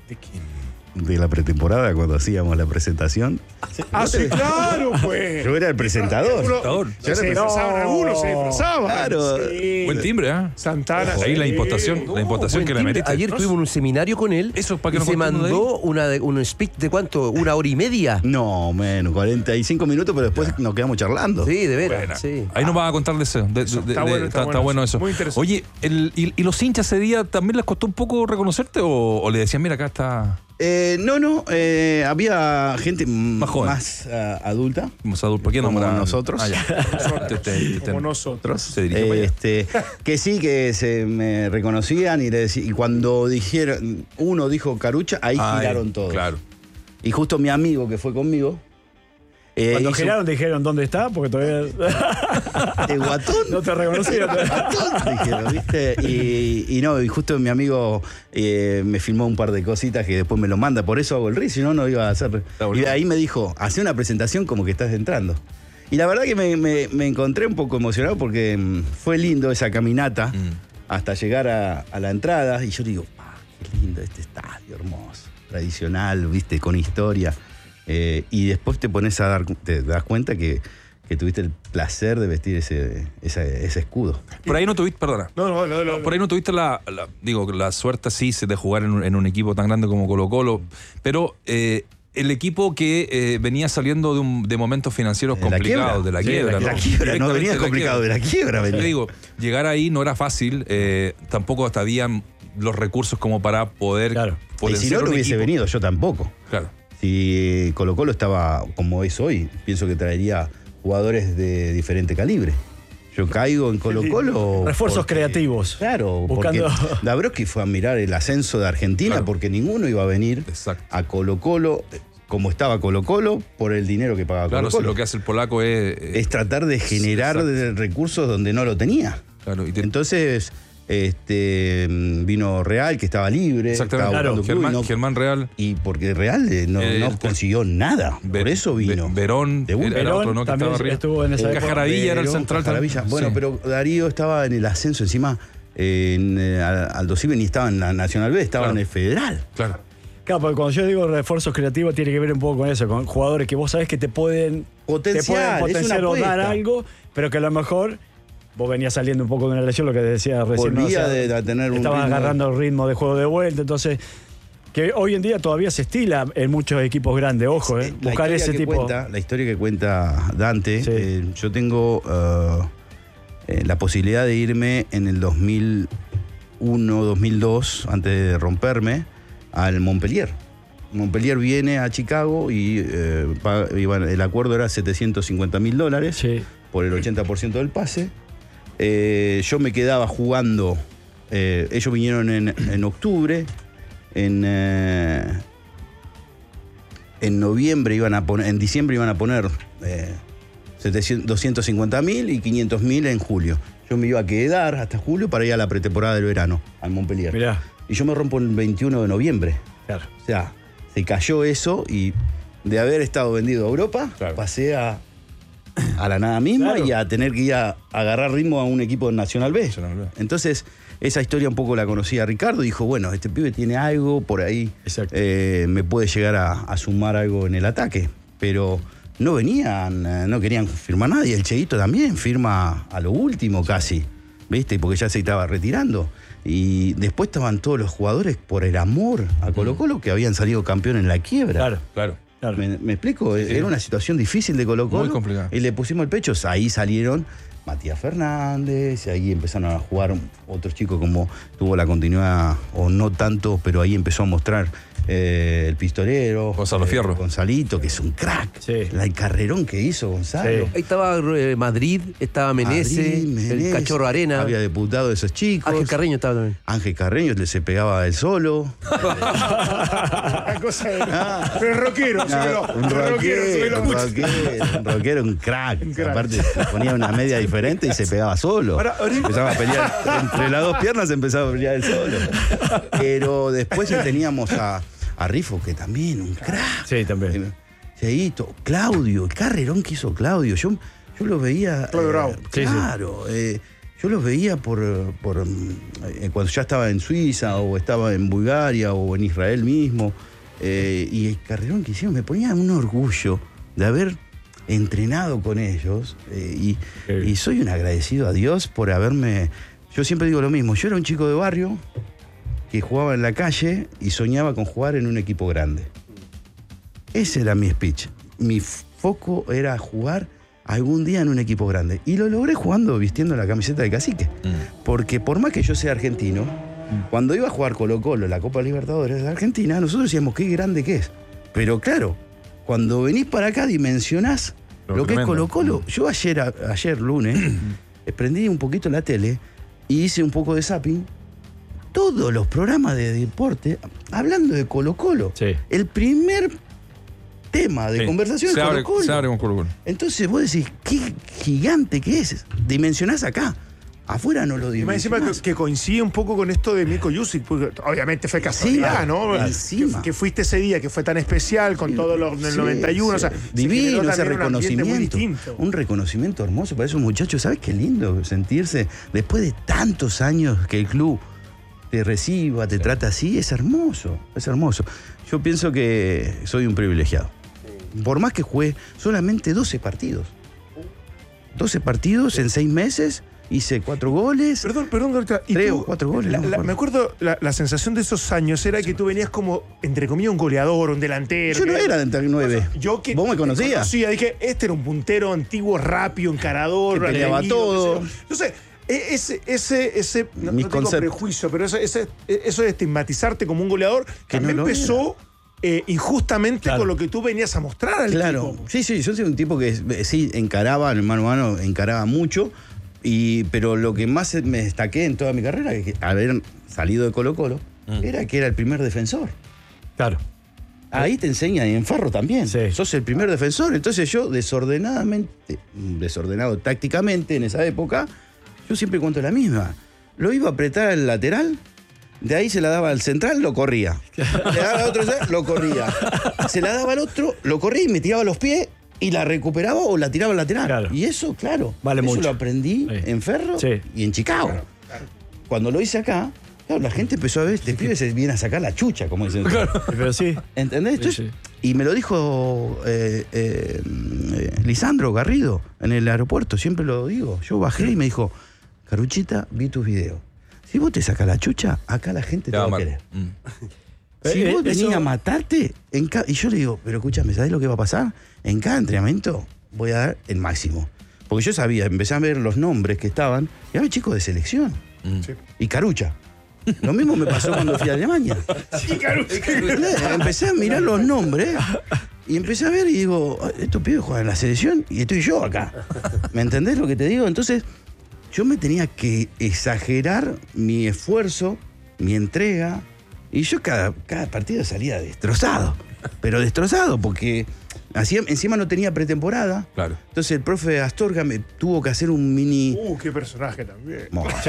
[SPEAKER 4] de la pretemporada cuando hacíamos la presentación?
[SPEAKER 2] Ah, sí, claro, pues.
[SPEAKER 4] Yo era el presentador.
[SPEAKER 2] Uno-
[SPEAKER 1] Presentador.
[SPEAKER 2] se disfrazaban algunos, se disfrazaban.
[SPEAKER 4] Claro.
[SPEAKER 2] Sí.
[SPEAKER 1] Buen timbre, ¿ah?
[SPEAKER 2] Santana.
[SPEAKER 1] Ahí la
[SPEAKER 2] sí.
[SPEAKER 1] impostación, la impostación
[SPEAKER 5] Buen
[SPEAKER 1] que le
[SPEAKER 5] timbre.
[SPEAKER 1] metiste.
[SPEAKER 5] Ayer
[SPEAKER 1] ¿No?
[SPEAKER 5] tuvimos un seminario con él.
[SPEAKER 1] Eso, ¿para qué
[SPEAKER 5] y
[SPEAKER 1] nos
[SPEAKER 5] se
[SPEAKER 1] contó uno de
[SPEAKER 5] mandó una, de- un speech de cuánto, una hora y media.
[SPEAKER 4] No, menos, cuarenta y cinco minutos, pero después nos quedamos charlando.
[SPEAKER 5] Sí, de veras.
[SPEAKER 1] Buena.
[SPEAKER 5] Sí.
[SPEAKER 1] Ahí nos vas a contar de eso. de- de-
[SPEAKER 2] Eso,
[SPEAKER 1] de-
[SPEAKER 2] está
[SPEAKER 1] de-
[SPEAKER 2] bueno, está
[SPEAKER 1] está- está
[SPEAKER 2] bueno
[SPEAKER 1] bueno
[SPEAKER 2] eso.
[SPEAKER 1] eso.
[SPEAKER 2] Muy interesante.
[SPEAKER 1] Oye, el- y, y los hinchas ese día también les costó un poco reconocerte o, o le decían, mira, acá está
[SPEAKER 4] Eh, no, no, eh, había gente m-
[SPEAKER 1] Más joven.
[SPEAKER 4] más ah, adulta.
[SPEAKER 1] como adulto. ¿Por qué
[SPEAKER 4] Como
[SPEAKER 1] nombran-
[SPEAKER 4] nosotros.
[SPEAKER 1] Ah, ya. Te- te- te- te-
[SPEAKER 2] Como nosotros.
[SPEAKER 1] Se dirigió para allá.
[SPEAKER 4] Este, que sí, que se me reconocían y, le decí- y cuando dijeron, uno dijo Carucha, ahí
[SPEAKER 1] Ay,
[SPEAKER 4] giraron todos.
[SPEAKER 1] Claro.
[SPEAKER 4] Y justo mi amigo que fue conmigo, Eh,
[SPEAKER 3] Cuando
[SPEAKER 4] hizo-
[SPEAKER 3] giraron dijeron dónde está, porque todavía
[SPEAKER 4] de Guatón.
[SPEAKER 3] no te reconocieron.
[SPEAKER 4] Guatón, dijeron, ¿viste? Y, y no, y justo mi amigo eh, me filmó un par de cositas que después me lo manda, por eso hago el riff, si no, no iba a hacer. Y de ahí me dijo, hace una presentación como que estás entrando. Y la verdad que me, me- me encontré un poco emocionado porque mm, fue lindo esa caminata
[SPEAKER 1] Mm.
[SPEAKER 4] hasta llegar a, a la entrada. Y yo digo, ah, qué lindo este estadio, hermoso, tradicional, ¿viste? Con historia. Eh, y después te pones a dar, te das cuenta que, que tuviste el placer de vestir ese, ese, ese escudo.
[SPEAKER 1] Por ahí no tuviste, perdona.
[SPEAKER 2] No, no, no, no.
[SPEAKER 1] Por ahí no tuviste la, la- digo, la suerte sí de jugar en un, en un equipo tan grande como Colo Colo, pero eh, el equipo que eh, venía saliendo de, un, de momentos financieros
[SPEAKER 4] De la
[SPEAKER 1] complicados,
[SPEAKER 4] quiebra.
[SPEAKER 1] de la
[SPEAKER 4] Sí,
[SPEAKER 1] quiebra.
[SPEAKER 4] de la quiebra, no venía
[SPEAKER 1] Directamente
[SPEAKER 4] complicado, de la quiebra venía.
[SPEAKER 1] Te digo, llegar ahí no era fácil, eh, tampoco hasta habían los recursos como para poder
[SPEAKER 3] Claro.
[SPEAKER 4] Y
[SPEAKER 1] potenciar
[SPEAKER 4] si no,
[SPEAKER 1] un
[SPEAKER 4] no hubiese
[SPEAKER 1] equipo.
[SPEAKER 4] venido, yo tampoco.
[SPEAKER 1] Claro.
[SPEAKER 4] Si Colo Colo estaba como es hoy, pienso que traería jugadores de diferente calibre. Yo caigo en Colo Colo.
[SPEAKER 3] Refuerzos
[SPEAKER 4] porque-
[SPEAKER 3] creativos.
[SPEAKER 4] Claro,
[SPEAKER 3] Buscando-
[SPEAKER 4] porque Dabrowski fue a mirar el ascenso de Argentina
[SPEAKER 1] Claro.
[SPEAKER 4] porque ninguno iba a venir
[SPEAKER 1] Exacto.
[SPEAKER 4] a Colo Colo eh, como estaba Colo Colo por el dinero que pagaba
[SPEAKER 1] Claro,
[SPEAKER 4] Colo
[SPEAKER 1] si
[SPEAKER 4] Colo.
[SPEAKER 1] lo que hace el polaco es... eh,
[SPEAKER 4] Es tratar de generar
[SPEAKER 1] Exacto.
[SPEAKER 4] de- recursos donde no lo tenía.
[SPEAKER 1] claro, y te-
[SPEAKER 4] Entonces, este vino Real, que estaba libre.
[SPEAKER 1] exactamente.
[SPEAKER 4] estaba
[SPEAKER 1] Claro,
[SPEAKER 4] buscando club y
[SPEAKER 1] Germán,
[SPEAKER 4] no-
[SPEAKER 1] Germán Real,
[SPEAKER 4] Y porque Real eh, no,
[SPEAKER 1] Eh,
[SPEAKER 4] no
[SPEAKER 1] el-
[SPEAKER 4] consiguió nada.
[SPEAKER 1] Ve-
[SPEAKER 4] Por eso vino.
[SPEAKER 1] Ve- Verón,
[SPEAKER 4] De una.
[SPEAKER 1] era
[SPEAKER 3] Verón
[SPEAKER 1] otro, ¿no? Que
[SPEAKER 3] también
[SPEAKER 1] estaba arriba.
[SPEAKER 3] estuvo en esa
[SPEAKER 1] Eh,
[SPEAKER 3] época.
[SPEAKER 1] Cajaravilla era el
[SPEAKER 4] Verón,
[SPEAKER 1] central
[SPEAKER 4] Cajaravilla.
[SPEAKER 1] también.
[SPEAKER 4] Bueno,
[SPEAKER 1] Sí.
[SPEAKER 4] pero Darío estaba en el ascenso encima. eh, En eh, Aldo Civi ni estaba en la Nacional B, estaba
[SPEAKER 1] Claro.
[SPEAKER 4] en el Federal.
[SPEAKER 1] Claro.
[SPEAKER 3] Claro, porque cuando yo digo refuerzos creativos tiene que ver un poco con eso, con jugadores que vos sabés que te pueden
[SPEAKER 4] Potenciar,
[SPEAKER 3] te pueden
[SPEAKER 4] es una
[SPEAKER 3] potenciar o dar
[SPEAKER 4] apuesta.
[SPEAKER 3] algo, pero que a lo mejor vos venías saliendo un poco de una lesión, lo que decía recién. ¿no?
[SPEAKER 4] Volvía de- de tener un
[SPEAKER 3] estabas
[SPEAKER 4] ritmo-
[SPEAKER 3] agarrando el ritmo de juego de vuelta, entonces que hoy en día todavía se estila en muchos equipos grandes, ojo, eh,
[SPEAKER 4] La
[SPEAKER 3] buscar
[SPEAKER 4] historia
[SPEAKER 3] ese
[SPEAKER 4] que
[SPEAKER 3] tipo.
[SPEAKER 4] cuenta- la historia que cuenta Dante,
[SPEAKER 3] Sí.
[SPEAKER 4] eh, yo tengo eh, eh, la posibilidad de irme en el dos mil uno, dos mil dos, antes de romperme, al Montpellier. Montpellier viene a Chicago y, eh, paga- y bueno, el acuerdo era setecientos cincuenta mil dólares
[SPEAKER 3] Sí.
[SPEAKER 4] por el ochenta por ciento del pase. Eh, yo me quedaba jugando, eh, ellos vinieron en, en octubre, en, eh, en noviembre iban a poner, en diciembre iban a poner eh, setecientos, doscientos cincuenta mil y quinientos mil en julio. Yo me iba a quedar hasta julio para ir a la pretemporada del verano, al Montpellier.
[SPEAKER 3] Mirá,
[SPEAKER 4] Y yo me rompo el veintiuno de noviembre.
[SPEAKER 3] claro.
[SPEAKER 4] O sea, se cayó eso y de haber estado vendido a Europa,
[SPEAKER 1] Claro.
[SPEAKER 4] pasé a, a la nada misma
[SPEAKER 3] Claro.
[SPEAKER 4] y a tener que ir a, a agarrar ritmo a un equipo de Nacional B.
[SPEAKER 1] Nacional B.
[SPEAKER 4] Entonces, esa historia un poco la conocía Ricardo. Dijo, bueno, este pibe tiene algo por ahí.
[SPEAKER 3] Exacto.
[SPEAKER 4] eh, me puede llegar a, a sumar algo en el ataque. Pero no venían, eh, no querían firmar nada. Y el Cheito también firma a lo último casi, ¿viste? Porque ya se estaba retirando. Y después estaban todos los jugadores por el amor a Colo Colo que habían salido campeón en la quiebra.
[SPEAKER 3] Claro,
[SPEAKER 1] Claro.
[SPEAKER 3] claro.
[SPEAKER 4] ¿Me, me explico? Era una situación difícil de Colo Colo.
[SPEAKER 1] Muy complicada.
[SPEAKER 4] Y le pusimos el pecho. Ahí salieron Matías Fernández, y ahí empezaron a jugar otros chicos como tuvo la continuidad, o no tanto, pero ahí empezó a mostrar eh, el pistolero.
[SPEAKER 1] Gonzalo
[SPEAKER 4] eh,
[SPEAKER 1] Fierro.
[SPEAKER 4] Gonzalito, que es un crack.
[SPEAKER 3] Sí.
[SPEAKER 4] El carrerón que hizo Gonzalo.
[SPEAKER 3] Sí.
[SPEAKER 5] Ahí estaba eh, Madrid, estaba Menezes,
[SPEAKER 4] Madrid,
[SPEAKER 5] el
[SPEAKER 4] Menezes,
[SPEAKER 5] Cachorro Arena.
[SPEAKER 4] Había diputado de esos chicos.
[SPEAKER 5] Ángel Carreño estaba también.
[SPEAKER 4] Ángel Carreño le se pegaba él solo.
[SPEAKER 2] Una cosa de. Pero es rockero, sí,
[SPEAKER 4] Ah,
[SPEAKER 2] pero-
[SPEAKER 4] un
[SPEAKER 2] pero rockero, sí,
[SPEAKER 4] rockero,
[SPEAKER 2] lo
[SPEAKER 4] un
[SPEAKER 2] escucho.
[SPEAKER 4] rockero, un rockero, un crack.
[SPEAKER 2] Un crack.
[SPEAKER 4] Aparte, se ponía una media diferente y se pegaba solo.
[SPEAKER 2] Ahora, ahorita-
[SPEAKER 4] Empezaba a pelear. Entre las dos piernas empezaba a pelear él solo. Pero después teníamos a, a Rifo, que también, un crack.
[SPEAKER 3] Sí, también.
[SPEAKER 4] Cheito, Claudio, el carrerón que hizo Claudio. Yo, yo lo veía.
[SPEAKER 2] Claudio Bravo.
[SPEAKER 3] Sí, sí.
[SPEAKER 4] Claro. eh, yo los veía por, por eh, cuando ya estaba en Suiza o estaba en Bulgaria o en Israel mismo. eh, y el carrerón que hicieron me ponía un orgullo de haber entrenado con ellos. eh, y,
[SPEAKER 3] Sí.
[SPEAKER 4] y soy un agradecido a Dios por haberme. Yo siempre digo lo mismo. Yo era un chico de barrio que jugaba en la calle y soñaba con jugar en un equipo grande. Ese era mi speech. Mi foco era jugar algún día en un equipo grande. Y lo logré jugando, vistiendo la camiseta de Cacique.
[SPEAKER 1] Mm.
[SPEAKER 4] Porque por más que yo sea argentino, cuando iba a jugar Colo Colo la Copa Libertadores de Argentina, nosotros decíamos qué grande que es. Pero claro, cuando venís para acá dimensionás
[SPEAKER 1] Lo
[SPEAKER 4] lo, que es
[SPEAKER 1] tremendo.
[SPEAKER 4] Colo Colo. Yo ayer, a- ayer lunes, prendí un poquito la tele y hice un poco de zapping. Todos los programas de deporte hablando de Colo Colo.
[SPEAKER 3] Sí.
[SPEAKER 4] El primer tema de
[SPEAKER 3] Sí.
[SPEAKER 4] conversación
[SPEAKER 1] Se
[SPEAKER 4] es
[SPEAKER 1] abre,
[SPEAKER 4] Colo-Colo.
[SPEAKER 1] se abre con Colo-Colo.
[SPEAKER 4] Entonces vos decís, qué gigante que es. Dimensionás acá. Afuera no lo
[SPEAKER 2] Y más encima
[SPEAKER 4] dimensionás.
[SPEAKER 2] que, que coincide un poco con esto de Mirko Jusic, porque obviamente fue casualidad,
[SPEAKER 4] Encima,
[SPEAKER 2] ¿no?
[SPEAKER 4] encima.
[SPEAKER 2] Que, que fuiste ese día que fue tan especial con todos los del
[SPEAKER 4] Sí,
[SPEAKER 2] noventa y uno.
[SPEAKER 4] sí.
[SPEAKER 2] O sea, se
[SPEAKER 4] divino
[SPEAKER 2] generó
[SPEAKER 4] ese
[SPEAKER 2] también un ambiente muy
[SPEAKER 4] reconocimiento.
[SPEAKER 2] distinto.
[SPEAKER 4] Un reconocimiento hermoso para esos muchachos. ¿Sabes qué lindo sentirse después de tantos años que el club te reciba, te trata así? Es hermoso, es hermoso. Yo pienso que soy un privilegiado. Por más que jugué solamente doce partidos. doce partidos en seis meses, hice cuatro goles.
[SPEAKER 2] Perdón, perdón, Gorka, ¿y
[SPEAKER 4] Tres
[SPEAKER 2] tú?
[SPEAKER 4] o cuatro goles,
[SPEAKER 2] La-
[SPEAKER 4] no me
[SPEAKER 2] la-
[SPEAKER 4] acuerdo.
[SPEAKER 2] me acuerdo, la, la sensación de esos años era que tú venías como, entre comillas, un goleador, un delantero.
[SPEAKER 4] Yo no
[SPEAKER 2] que-
[SPEAKER 4] era de nueve.
[SPEAKER 2] Yo que
[SPEAKER 4] ¿Vos me
[SPEAKER 2] te
[SPEAKER 4] conocías?
[SPEAKER 2] conocía, dije, este era un puntero antiguo, rápido, encarador,
[SPEAKER 4] Que peleaba
[SPEAKER 2] atrevido,
[SPEAKER 4] todo.
[SPEAKER 2] qué sé yo. Entonces, e- ese, ese, ese, no,
[SPEAKER 4] Mis
[SPEAKER 2] no tengo
[SPEAKER 4] conceptos.
[SPEAKER 2] prejuicio, pero ese, ese- eso de estigmatizarte como un goleador,
[SPEAKER 4] Que no
[SPEAKER 2] también
[SPEAKER 4] lo
[SPEAKER 2] empezó eh, injustamente
[SPEAKER 3] Claro.
[SPEAKER 2] con lo que tú venías a mostrar al
[SPEAKER 4] Claro,
[SPEAKER 2] equipo.
[SPEAKER 4] sí, sí, yo soy un tipo que eh, sí encaraba, en mano a mano, encaraba mucho, y, pero lo que más me destaqué en toda mi carrera, es que haber salido de Colo-Colo, era que era el primer defensor.
[SPEAKER 3] Claro.
[SPEAKER 4] Ahí te enseñan, y en Ferro también.
[SPEAKER 3] Sí.
[SPEAKER 4] Sos el primer defensor. Entonces yo, desordenadamente, desordenado tácticamente en esa época, yo siempre cuento la misma. Lo iba a apretar al lateral, de ahí se la daba al central, lo corría. Le daba al otro, lo corría. Se la daba al otro, lo corría y me tiraba los pies y la recuperaba o la tiraba al lateral.
[SPEAKER 3] Claro.
[SPEAKER 4] Y eso, claro,
[SPEAKER 3] Vale
[SPEAKER 4] eso
[SPEAKER 3] mucho.
[SPEAKER 4] lo aprendí
[SPEAKER 3] Sí.
[SPEAKER 4] en Ferro
[SPEAKER 3] Sí.
[SPEAKER 4] y en Chicago. Cuando lo hice acá, claro, la gente empezó a ver, este pibe se viene a sacar la chucha, como dicen.
[SPEAKER 3] Pero sí.
[SPEAKER 4] ¿Entendés?
[SPEAKER 3] Sí,
[SPEAKER 4] Entonces,
[SPEAKER 3] sí.
[SPEAKER 4] y me lo dijo eh, eh, eh, Lisandro Garrido en el aeropuerto, siempre lo digo. Yo bajé y me dijo, Caruchita, vi tus videos. Si vos te sacas la chucha, acá la gente te,
[SPEAKER 1] Te va
[SPEAKER 4] va a
[SPEAKER 1] mal.
[SPEAKER 4] querer.
[SPEAKER 1] Mm.
[SPEAKER 4] Si
[SPEAKER 3] Eh,
[SPEAKER 4] vos
[SPEAKER 3] eh,
[SPEAKER 4] venís
[SPEAKER 3] eso-
[SPEAKER 4] a matarte, en ca- y yo le digo, pero escúchame, ¿sabés lo que va a pasar? En cada entrenamiento voy a dar el máximo. Porque yo sabía, empecé a ver los nombres que estaban, y había chicos de selección.
[SPEAKER 2] Sí.
[SPEAKER 4] Y Carucha. Lo mismo me pasó cuando fui a Alemania. Empecé a mirar los nombres y empecé a ver y digo, estos pibes juegan en la selección y estoy yo acá. ¿Me entendés lo que te digo? Entonces, yo me tenía que exagerar mi esfuerzo, mi entrega, y yo cada, cada partido salía destrozado. Pero destrozado, porque hacía, encima no tenía pretemporada.
[SPEAKER 1] Claro.
[SPEAKER 4] Entonces el profe Astorga me tuvo que hacer un mini...
[SPEAKER 2] Uh, qué personaje también.
[SPEAKER 4] Mo-
[SPEAKER 3] Sí.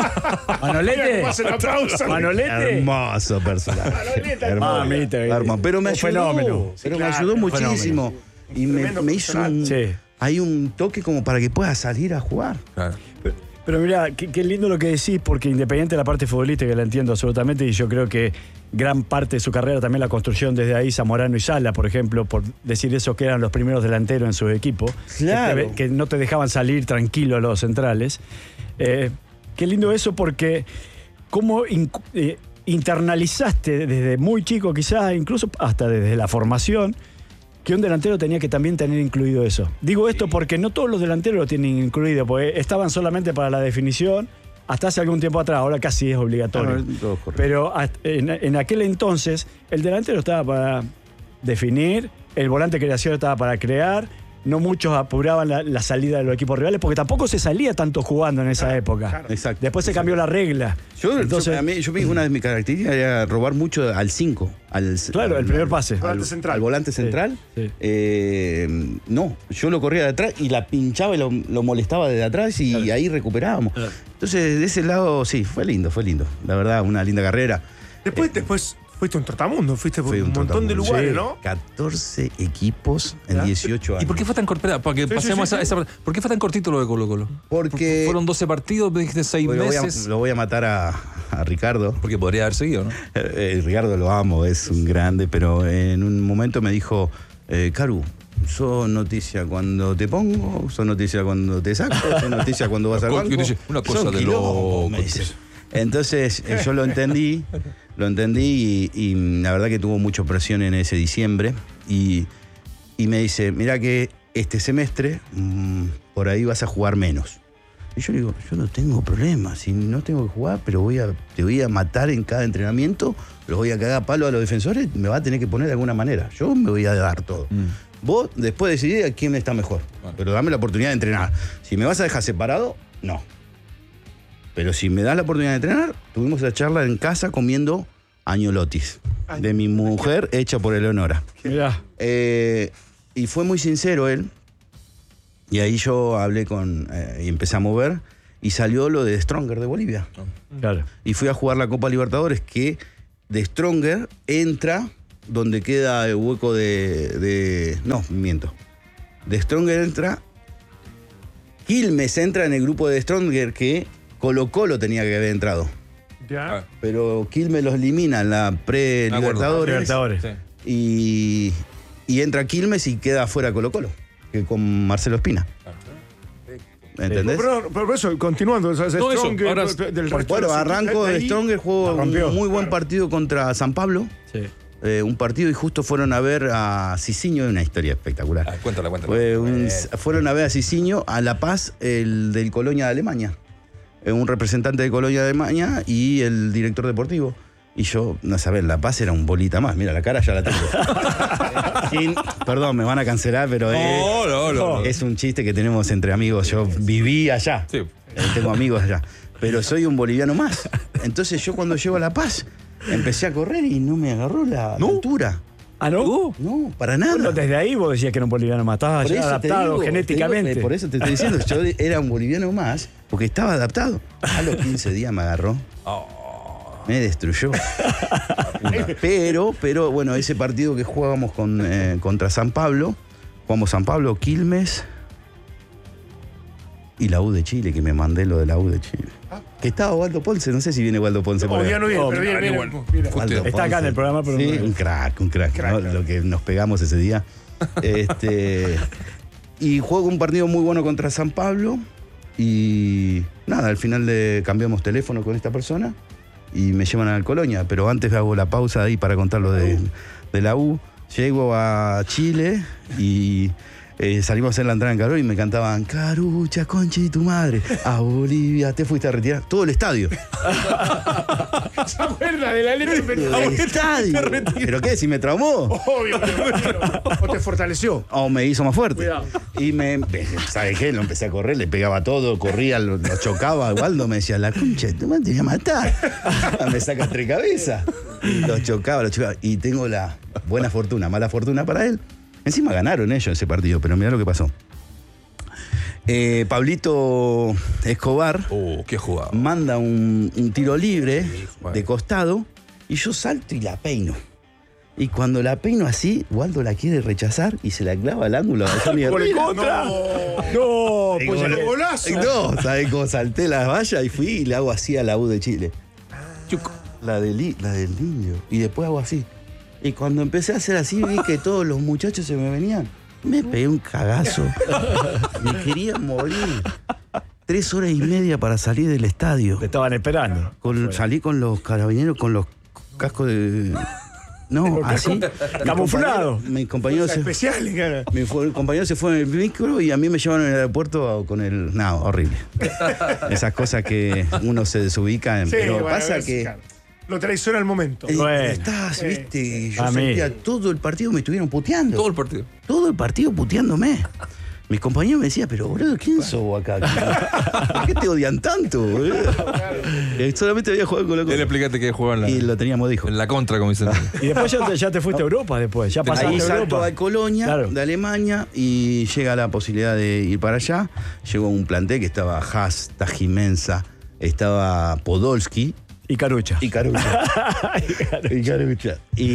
[SPEAKER 3] Manolete.
[SPEAKER 2] ¿Cómo hace la pausa?
[SPEAKER 3] Manolete.
[SPEAKER 4] Hermoso personaje.
[SPEAKER 2] Manolete,
[SPEAKER 4] Hermoso.
[SPEAKER 3] Mamita,
[SPEAKER 4] Hermoso. Pero me
[SPEAKER 3] un
[SPEAKER 4] ayudó.
[SPEAKER 3] fenómeno.
[SPEAKER 4] Pero
[SPEAKER 2] Sí,
[SPEAKER 4] me
[SPEAKER 2] claro,
[SPEAKER 4] ayudó
[SPEAKER 2] un
[SPEAKER 4] muchísimo. Y me,
[SPEAKER 2] Tremendo
[SPEAKER 4] me hizo un,
[SPEAKER 3] Sí.
[SPEAKER 4] hay un toque como para que pueda salir a jugar.
[SPEAKER 1] Claro.
[SPEAKER 3] Pero mira, qué, qué lindo lo que decís, porque independiente de la parte futbolística, que la entiendo absolutamente, y yo creo que gran parte de su carrera también la construcción desde ahí, Zamorano y Sala, por ejemplo, por decir eso, que eran los primeros delanteros en su equipo,
[SPEAKER 4] Claro.
[SPEAKER 3] que, te- que no te dejaban salir tranquilo a los centrales. Eh, qué lindo eso, porque cómo in- eh, internalizaste desde muy chico, quizás incluso hasta desde la formación, que un delantero tenía que también tener incluido eso. Digo esto porque no todos los delanteros lo tienen incluido, porque estaban solamente para la definición hasta hace algún tiempo atrás, ahora casi es obligatorio.
[SPEAKER 4] Ah, no, todo correcto.
[SPEAKER 3] Pero hasta- en, en aquel entonces el delantero estaba para definir, el volante de creación estaba para crear, no muchos apuraban la, la salida de los equipos rivales porque tampoco se salía tanto jugando en esa época.
[SPEAKER 2] claro.
[SPEAKER 4] Exacto.
[SPEAKER 3] Después se cambió la regla.
[SPEAKER 4] Yo,
[SPEAKER 3] Entonces,
[SPEAKER 4] yo, a mí, yo vi una de mis características era robar mucho al cinco. Al,
[SPEAKER 3] claro, el primer pase.
[SPEAKER 4] Al,
[SPEAKER 2] Volante central.
[SPEAKER 4] al volante central.
[SPEAKER 3] sí.
[SPEAKER 4] Eh, no, yo lo corría de atrás y la pinchaba y lo, lo molestaba desde atrás y ahí recuperábamos.
[SPEAKER 3] Claro.
[SPEAKER 4] Entonces, de ese lado, sí, fue lindo, fue lindo. La verdad, una linda carrera.
[SPEAKER 2] Después, después fuiste un trotamundo, fuiste por
[SPEAKER 4] Fui
[SPEAKER 2] un,
[SPEAKER 4] un
[SPEAKER 2] montón de
[SPEAKER 4] trotamundo.
[SPEAKER 2] lugares,
[SPEAKER 3] Sí.
[SPEAKER 2] ¿no?
[SPEAKER 4] catorce equipos en
[SPEAKER 2] ¿Ya?
[SPEAKER 4] dieciocho años.
[SPEAKER 1] ¿Y por qué fue tan cortito? Para que
[SPEAKER 2] Sí,
[SPEAKER 1] pasemos
[SPEAKER 2] sí, sí,
[SPEAKER 1] a esa, esa- ¿Por qué fue tan cortito lo de Colo Colo?
[SPEAKER 4] Porque
[SPEAKER 1] Fueron doce partidos, me dijiste seis
[SPEAKER 4] lo voy, a,
[SPEAKER 1] meses.
[SPEAKER 4] lo voy a matar a, a Ricardo.
[SPEAKER 1] Porque podría haber seguido, ¿no?
[SPEAKER 4] Eh, eh, Ricardo lo amo, es un grande, pero en un momento me dijo, eh, Caru, sos noticia cuando te pongo, sos noticia cuando te saco, sos noticia cuando vas al
[SPEAKER 1] Una
[SPEAKER 4] banco.
[SPEAKER 1] cosa- una cosa
[SPEAKER 4] Son
[SPEAKER 1] de
[SPEAKER 4] quilombos",
[SPEAKER 1] loco.
[SPEAKER 4] me dice. Entonces eh, yo lo entendí, lo entendí y, y la verdad que tuvo mucha presión en ese diciembre y, y me dice, mira que este semestre mm, por ahí vas a jugar menos. Y yo le digo, yo no tengo problema, si no tengo que jugar, pero voy a, te voy a matar en cada entrenamiento, los voy a cagar a palo a los defensores, me va a tener que poner de alguna manera. Yo me voy a dar todo. Vos después decidís a quién está mejor,
[SPEAKER 1] Bueno.
[SPEAKER 4] pero dame la oportunidad de entrenar. Si me vas a dejar separado, no. Pero si me das la oportunidad de entrenar, tuvimos esa charla en casa comiendo Año Lotis, de mi mujer, hecha por Eleonora.
[SPEAKER 3] Mirá.
[SPEAKER 4] Eh, y fue muy sincero él. Y ahí yo hablé con... Eh, y empecé a mover. Y salió lo de Stronger de Bolivia.
[SPEAKER 3] Claro.
[SPEAKER 4] Y fui a jugar la Copa Libertadores, que de Stronger entra donde queda el hueco de... de no, miento. De Stronger entra... Quilmes entra en el grupo de Stronger que Colo Colo tenía que haber entrado.
[SPEAKER 2] Ya.
[SPEAKER 4] Pero Quilmes los elimina en la pre-Libertadores.
[SPEAKER 3] Libertadores.
[SPEAKER 1] Sí.
[SPEAKER 4] Y, y entra Quilmes y queda afuera Colo Colo, que con Marcelo Espina. ¿Entendés?
[SPEAKER 2] Pero, pero, pero eso, continuando, o sea,
[SPEAKER 1] No, eso,
[SPEAKER 2] Stronger,
[SPEAKER 1] ahora-
[SPEAKER 2] del resto
[SPEAKER 4] Bueno,
[SPEAKER 2] de los
[SPEAKER 4] arranco
[SPEAKER 2] de
[SPEAKER 4] de
[SPEAKER 2] ahí,
[SPEAKER 4] Stronger, juego
[SPEAKER 3] la rompió.
[SPEAKER 4] un muy buen partido contra San Pablo.
[SPEAKER 3] Sí.
[SPEAKER 4] Eh, un partido y justo fueron a ver a Cicinho, una historia espectacular.
[SPEAKER 1] Ah, cuéntala, cuéntala.
[SPEAKER 4] Fue un-
[SPEAKER 1] Eh,
[SPEAKER 4] fueron a ver a Cicinho, a La Paz, el del Colonia de Alemania. Eh, un representante de Colonia de Alemania y el director deportivo. Y yo, no sabés, La Paz era un bolita más. Mira, la cara ya la tengo. Sin- perdón, me van a cancelar, pero es,
[SPEAKER 1] No, no, no, no.
[SPEAKER 4] es un chiste que tenemos entre amigos. Yo viví allá.
[SPEAKER 1] Sí.
[SPEAKER 4] Eh, tengo amigos allá. Pero soy un boliviano más. Entonces yo cuando llego a La Paz, empecé a correr y no me agarró la, la altura.
[SPEAKER 3] Ah, ¿no?
[SPEAKER 4] No, para nada.
[SPEAKER 3] Bueno, desde ahí vos decías que era un boliviano más. Estabas
[SPEAKER 4] Por
[SPEAKER 3] ya
[SPEAKER 4] eso te
[SPEAKER 3] adaptado
[SPEAKER 4] digo,
[SPEAKER 3] genéticamente.
[SPEAKER 4] te digo, eh, por eso te estoy diciendo, yo era un boliviano más, porque estaba adaptado. A los quince días me agarró. Me destruyó. Pero, pero, bueno, ese partido que jugábamos con, eh, contra San Pablo, jugamos San Pablo, Quilmes y la U de Chile, que me mandé lo de la U de Chile. Que estaba Waldo Ponce, no sé si viene Waldo Ponce por
[SPEAKER 2] Oh,
[SPEAKER 4] ahí.
[SPEAKER 2] ya no viene,
[SPEAKER 3] Oh,
[SPEAKER 2] pero viene,
[SPEAKER 1] mira,
[SPEAKER 2] viene,
[SPEAKER 1] bueno.
[SPEAKER 2] mira.
[SPEAKER 4] Waldo
[SPEAKER 3] Está acá en el programa, pero
[SPEAKER 4] Sí,
[SPEAKER 3] no-
[SPEAKER 4] un crack, un crack,
[SPEAKER 2] Crack,
[SPEAKER 4] ¿no?
[SPEAKER 2] crack.
[SPEAKER 4] Lo que nos pegamos ese día. Este, y juego un partido muy bueno contra San Pablo. Y nada, al final de, cambiamos teléfono con esta persona y me llevan al Colonia. Pero antes hago la pausa ahí para contar lo de, de la U. Llego a Chile y eh, salimos a hacer la entrada en calor y me cantaban Carucha, concha y tu madre. A Bolivia, te fuiste a retirar. Todo el estadio.
[SPEAKER 2] ¿Se acuerda de la letra?
[SPEAKER 4] Todo el estadio. ¿Pero qué? ¿Si me traumó?
[SPEAKER 2] Obvio, pero- o te fortaleció.
[SPEAKER 4] O me hizo más fuerte.
[SPEAKER 2] Cuidado.
[SPEAKER 4] Y me, ¿sabes qué? Lo empecé a correr, le pegaba todo, corría, lo, lo chocaba. Waldo me decía, la concha de tu madre te voy a matar. Me saca tres cabezas. Y lo chocaba, lo chocaba. Y tengo la buena fortuna, mala fortuna para él. Encima ganaron ellos ese partido, pero mirá lo que pasó. Eh, Pablito Escobar
[SPEAKER 1] Oh, qué jugado.
[SPEAKER 4] manda un, un tiro libre
[SPEAKER 1] Bueno.
[SPEAKER 4] de costado y yo salto y la peino. Y cuando la peino así, Waldo la quiere rechazar y se la clava al ángulo de Johnny
[SPEAKER 3] Por el
[SPEAKER 4] Herrera.
[SPEAKER 3] contra. No,
[SPEAKER 4] Y
[SPEAKER 3] pues
[SPEAKER 4] como
[SPEAKER 3] ya-
[SPEAKER 4] le-
[SPEAKER 2] golazo.
[SPEAKER 4] No, ¿sabes cómo salté las vallas y fui y le hago así a la U de Chile? La del, i- la del indio. Y después hago así. Y cuando empecé a hacer así, vi que todos los muchachos se me venían. Me pegué un cagazo. Me quería morir. Tres horas y media para salir del estadio.
[SPEAKER 3] te estaban esperando.
[SPEAKER 4] Con- salí con los carabineros, con los cascos de... No, así. Mi
[SPEAKER 3] Camuflado.
[SPEAKER 4] compañero- Mis compañeros se,
[SPEAKER 2] Especiales, cara.
[SPEAKER 4] mi fue- compañero se fue en el micro y a mí me llevaron al aeropuerto con el... No, horrible. Esas cosas que uno se desubica. En,
[SPEAKER 2] Sí,
[SPEAKER 4] pero
[SPEAKER 2] bueno,
[SPEAKER 4] pasa
[SPEAKER 2] es-
[SPEAKER 4] que...
[SPEAKER 2] claro. Lo traiciona el momento.
[SPEAKER 4] eh,
[SPEAKER 3] Bueno.
[SPEAKER 4] estás, viste, yo
[SPEAKER 3] A mí.
[SPEAKER 4] sentía todo el partido me estuvieron puteando.
[SPEAKER 1] Todo el partido.
[SPEAKER 4] Todo el partido puteándome. Mis compañeros me decían, pero boludo, ¿quién sos vos acá? ¿Por qué te odian tanto, boludo? Eh, Solamente había jugado con la
[SPEAKER 1] Él explícate que jugaba en la,
[SPEAKER 4] Y lo teníamos dijo.
[SPEAKER 1] en la contra, como dicen.
[SPEAKER 3] Y después ya te, ya te fuiste a Europa después. Ya pasaste
[SPEAKER 4] Ahí
[SPEAKER 3] a
[SPEAKER 4] salto
[SPEAKER 3] Europa.
[SPEAKER 4] a Colonia,
[SPEAKER 3] Claro.
[SPEAKER 4] de Alemania, y llega la posibilidad de ir para allá. Llegó un plantel que estaba Haas, Tajimensa, estaba Podolski
[SPEAKER 3] Y Carucha.
[SPEAKER 4] y Carucha. y Carucha.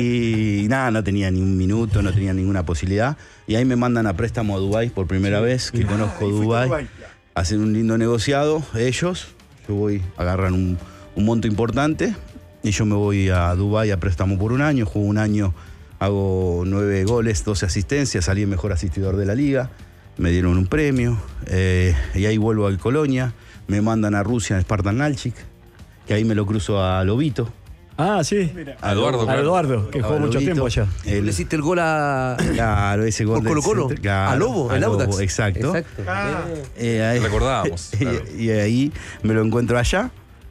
[SPEAKER 4] Y nada, no tenía ni un minuto, no tenía ninguna posibilidad. Y ahí me mandan a préstamo a Dubái por primera vez, que conozco
[SPEAKER 2] Ah, y fuiste a
[SPEAKER 4] Dubái.
[SPEAKER 2] Dubái.
[SPEAKER 4] Hacen un lindo negociado, ellos. Yo voy, agarran un, un monto importante y yo me voy a Dubái a préstamo por un año. Juego un año, hago nueve goles, doce asistencias, salí el mejor asistidor de la liga. Me dieron un premio eh, y ahí vuelvo al Colonia. Me mandan a Rusia, a Spartan Nalchik, que ahí me lo cruzo a Lobito.
[SPEAKER 3] Ah, sí.
[SPEAKER 1] A Eduardo,
[SPEAKER 3] A
[SPEAKER 1] claro.
[SPEAKER 3] Eduardo, que
[SPEAKER 4] A
[SPEAKER 3] jugó mucho
[SPEAKER 4] Lobito.
[SPEAKER 3] tiempo allá.
[SPEAKER 4] El-
[SPEAKER 5] Le hiciste el gol a.
[SPEAKER 4] Claro, ese gol
[SPEAKER 5] Con
[SPEAKER 4] del
[SPEAKER 5] Colo-Colo.
[SPEAKER 4] centro, claro,
[SPEAKER 5] A Lobo,
[SPEAKER 4] a
[SPEAKER 5] el
[SPEAKER 4] Lobo,
[SPEAKER 5] Audax.
[SPEAKER 4] Exacto.
[SPEAKER 5] Exacto.
[SPEAKER 2] Ah.
[SPEAKER 4] Eh, ahí-
[SPEAKER 1] Recordábamos,
[SPEAKER 4] y-
[SPEAKER 1] claro.
[SPEAKER 4] y, ahí me lo encuentro allá.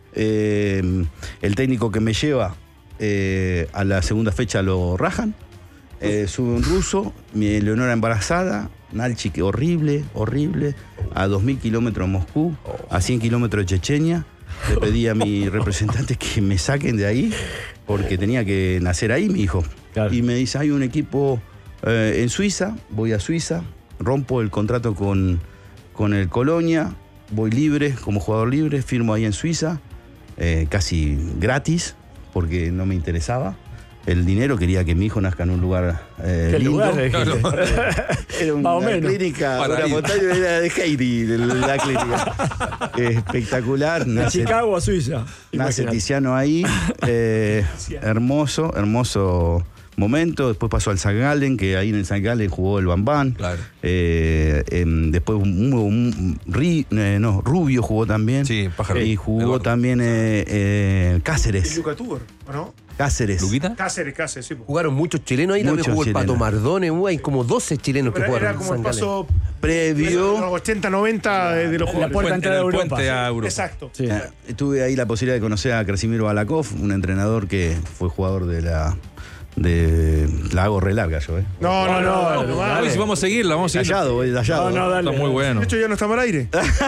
[SPEAKER 4] Eh, el técnico que me lleva eh, a la segunda fecha lo rajan. Eh, sube un ruso, mi Leonora embarazada, Nalchik horrible, horrible, a dos mil kilómetros de Moscú, a cien kilómetros de Chechenia. Le pedí a mi representante que me saquen de ahí porque tenía que nacer ahí mi hijo.
[SPEAKER 3] Claro.
[SPEAKER 4] Y me dice, hay un equipo eh, en Suiza, voy a Suiza, rompo el contrato con, con el Colonia, voy libre, como jugador libre, firmo ahí en Suiza, eh, casi gratis, porque no me interesaba. El dinero, quería que mi hijo nazca en un lugar eh,
[SPEAKER 3] ¿Qué
[SPEAKER 4] lindo.
[SPEAKER 3] lugar?
[SPEAKER 1] Claro.
[SPEAKER 4] Era
[SPEAKER 3] Más o
[SPEAKER 4] una
[SPEAKER 3] menos.
[SPEAKER 4] clínica,
[SPEAKER 1] Para
[SPEAKER 4] una
[SPEAKER 1] ir.
[SPEAKER 4] montaña era de Heidi, de la clínica. Espectacular.
[SPEAKER 3] De
[SPEAKER 4] Nace,
[SPEAKER 3] Chicago a Suiza.
[SPEAKER 4] nace
[SPEAKER 3] Imagínate.
[SPEAKER 4] Tiziano ahí. eh, hermoso, hermoso momento. Después pasó al San Gallen, que ahí en el San Gallen jugó el Bambán.
[SPEAKER 1] Claro.
[SPEAKER 4] Eh, em, después un, un- un- Ri- eh, no, Rubio jugó también.
[SPEAKER 1] Sí, Pájaro.
[SPEAKER 4] Y jugó
[SPEAKER 1] Eduardo.
[SPEAKER 4] también eh, eh,
[SPEAKER 2] Y
[SPEAKER 4] Cáceres.
[SPEAKER 2] Luca Tudor, ¿o no?
[SPEAKER 4] Cáceres.
[SPEAKER 1] ¿Luquita?
[SPEAKER 2] Cáceres, Cáceres, sí.
[SPEAKER 5] Jugaron muchos chilenos ahí, también
[SPEAKER 4] Muchos
[SPEAKER 5] jugó el Pato
[SPEAKER 4] chilenos.
[SPEAKER 5] Mardones, uh, hay como doce chilenos que
[SPEAKER 2] Era,
[SPEAKER 5] jugaron
[SPEAKER 2] era
[SPEAKER 5] en
[SPEAKER 2] como el
[SPEAKER 5] San Galen.
[SPEAKER 2] paso
[SPEAKER 4] Previo.
[SPEAKER 2] de los ochenta, noventa de, de los
[SPEAKER 3] La
[SPEAKER 2] jugadores.
[SPEAKER 3] puerta
[SPEAKER 1] En
[SPEAKER 3] entrada
[SPEAKER 1] el
[SPEAKER 3] a Europa.
[SPEAKER 1] puente a Europa.
[SPEAKER 2] Exacto.
[SPEAKER 3] Sí.
[SPEAKER 4] Eh, tuve ahí la posibilidad de conocer a Krasimiro Balakov, un entrenador que fue jugador de la de la hago re larga yo, ¿eh?
[SPEAKER 2] No, no, no. no,
[SPEAKER 1] Oye,
[SPEAKER 2] vale.
[SPEAKER 1] si vamos a seguirla, vamos a seguirla.
[SPEAKER 4] Tallado, voy tallado.
[SPEAKER 3] No, no, dale.
[SPEAKER 1] Está muy bueno.
[SPEAKER 2] De hecho, ya no estamos al aire.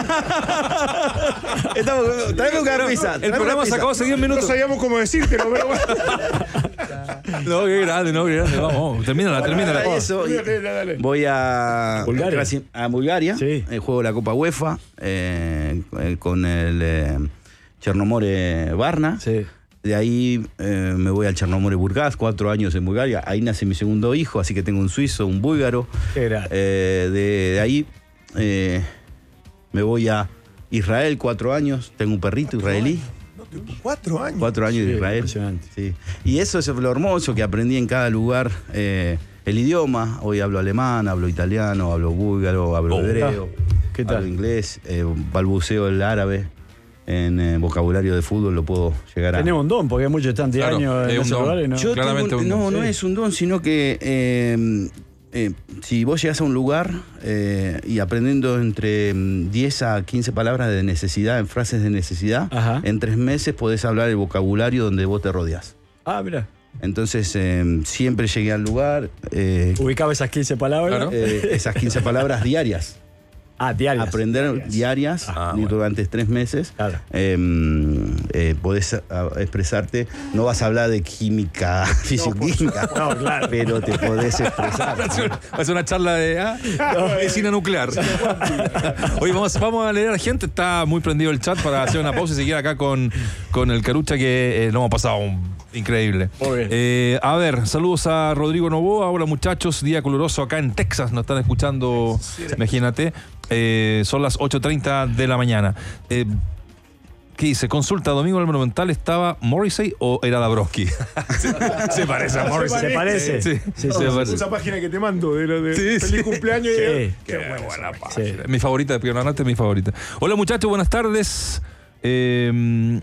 [SPEAKER 4] Estamos, traeme una pizza.
[SPEAKER 1] El
[SPEAKER 4] traeme
[SPEAKER 1] programa
[SPEAKER 4] una
[SPEAKER 1] se
[SPEAKER 4] pizza.
[SPEAKER 1] acabó hace diez
[SPEAKER 2] No
[SPEAKER 1] minutos.
[SPEAKER 2] sabíamos cómo decírtelo, pero bueno.
[SPEAKER 1] No, qué grande, no, qué grande. Vamos, termínala, termínala.
[SPEAKER 4] Para eso, y-
[SPEAKER 2] Dale, dale.
[SPEAKER 4] voy a
[SPEAKER 3] Bulgaria.
[SPEAKER 4] Krasim- a Bulgaria.
[SPEAKER 3] Sí.
[SPEAKER 4] Eh, juego la Copa UEFA eh, eh, con el eh, Chernomore Varna.
[SPEAKER 3] Sí.
[SPEAKER 4] De ahí eh, me voy al Chernomore Burgas, cuatro años en Bulgaria. Ahí nace mi segundo hijo, así que tengo un suizo, un búlgaro.
[SPEAKER 3] Qué grande.
[SPEAKER 4] Eh, de, de ahí eh, me voy a Israel, cuatro años. Tengo un perrito israelí.
[SPEAKER 2] Cuatro años.
[SPEAKER 4] Cuatro años
[SPEAKER 3] Sí,
[SPEAKER 4] de Israel.
[SPEAKER 3] impresionante.
[SPEAKER 4] Sí. Y eso es lo hermoso que aprendí en cada lugar. eh, el idioma. Hoy hablo alemán, hablo italiano, hablo búlgaro, hablo
[SPEAKER 1] Oh.
[SPEAKER 4] hebreo.
[SPEAKER 3] ¿Qué tal?
[SPEAKER 4] Hablo inglés, eh, balbuceo el árabe. En eh, vocabulario de fútbol lo puedo llegar a...
[SPEAKER 3] Tenemos un don, porque hay muchos tantos
[SPEAKER 1] Claro,
[SPEAKER 3] años
[SPEAKER 1] es
[SPEAKER 3] en
[SPEAKER 1] un
[SPEAKER 3] ese
[SPEAKER 1] don.
[SPEAKER 3] lugar y no.
[SPEAKER 4] Yo
[SPEAKER 1] Claramente
[SPEAKER 4] tengo un-
[SPEAKER 1] un don,
[SPEAKER 4] no, no
[SPEAKER 3] sí.
[SPEAKER 4] es un don, sino que eh, eh, si vos llegás a un lugar eh, y aprendiendo entre mm, diez a quince palabras de necesidad, en frases de necesidad,
[SPEAKER 3] Ajá.
[SPEAKER 4] en tres meses podés hablar el vocabulario donde vos te rodeás.
[SPEAKER 3] Ah, mira.
[SPEAKER 4] Entonces eh, siempre llegué al lugar, eh,
[SPEAKER 3] Ubicaba esas quince palabras.
[SPEAKER 1] Claro.
[SPEAKER 4] eh, esas quince palabras diarias.
[SPEAKER 3] Ah, diarias.
[SPEAKER 4] Aprender diarias,
[SPEAKER 1] Ah,
[SPEAKER 4] ni
[SPEAKER 1] bueno.
[SPEAKER 4] durante tres meses.
[SPEAKER 3] Claro.
[SPEAKER 4] Eh, eh, podés a- expresarte, no vas a hablar de química, fisicoquímica,
[SPEAKER 3] No, claro.
[SPEAKER 4] pero te podés expresar.
[SPEAKER 1] Va a ser una charla de ah, medicina nuclear. Oye, vamos, vamos a leer a la gente. Está muy prendido el chat para hacer una pausa y seguir acá con, con el Carucha, que eh, lo hemos pasado un- increíble.
[SPEAKER 3] Muy bien.
[SPEAKER 1] Eh, a ver, saludos a Rodrigo Novoa. Hola, muchachos. Día caluroso acá en Texas. Nos están escuchando, imagínate. Eh, son las ocho treinta de la mañana. Eh, ¿Qué dice? Consulta, domingo en el Monumental, ¿estaba Morrissey o era Dabrowski? se, se parece a Morrissey.
[SPEAKER 3] ¿Se parece?
[SPEAKER 1] Sí,
[SPEAKER 3] Sí,
[SPEAKER 2] No,
[SPEAKER 3] sí,
[SPEAKER 1] parece.
[SPEAKER 2] esa página que te mando de lo de
[SPEAKER 1] Sí,
[SPEAKER 2] feliz
[SPEAKER 1] sí.
[SPEAKER 2] cumpleaños.
[SPEAKER 3] Sí.
[SPEAKER 2] Y,
[SPEAKER 1] Qué
[SPEAKER 2] qué buena,
[SPEAKER 1] buena
[SPEAKER 2] esa
[SPEAKER 1] página.
[SPEAKER 3] Sí.
[SPEAKER 1] Mi favorita de Piononante es mi favorita. Hola muchachos, buenas tardes. Eh,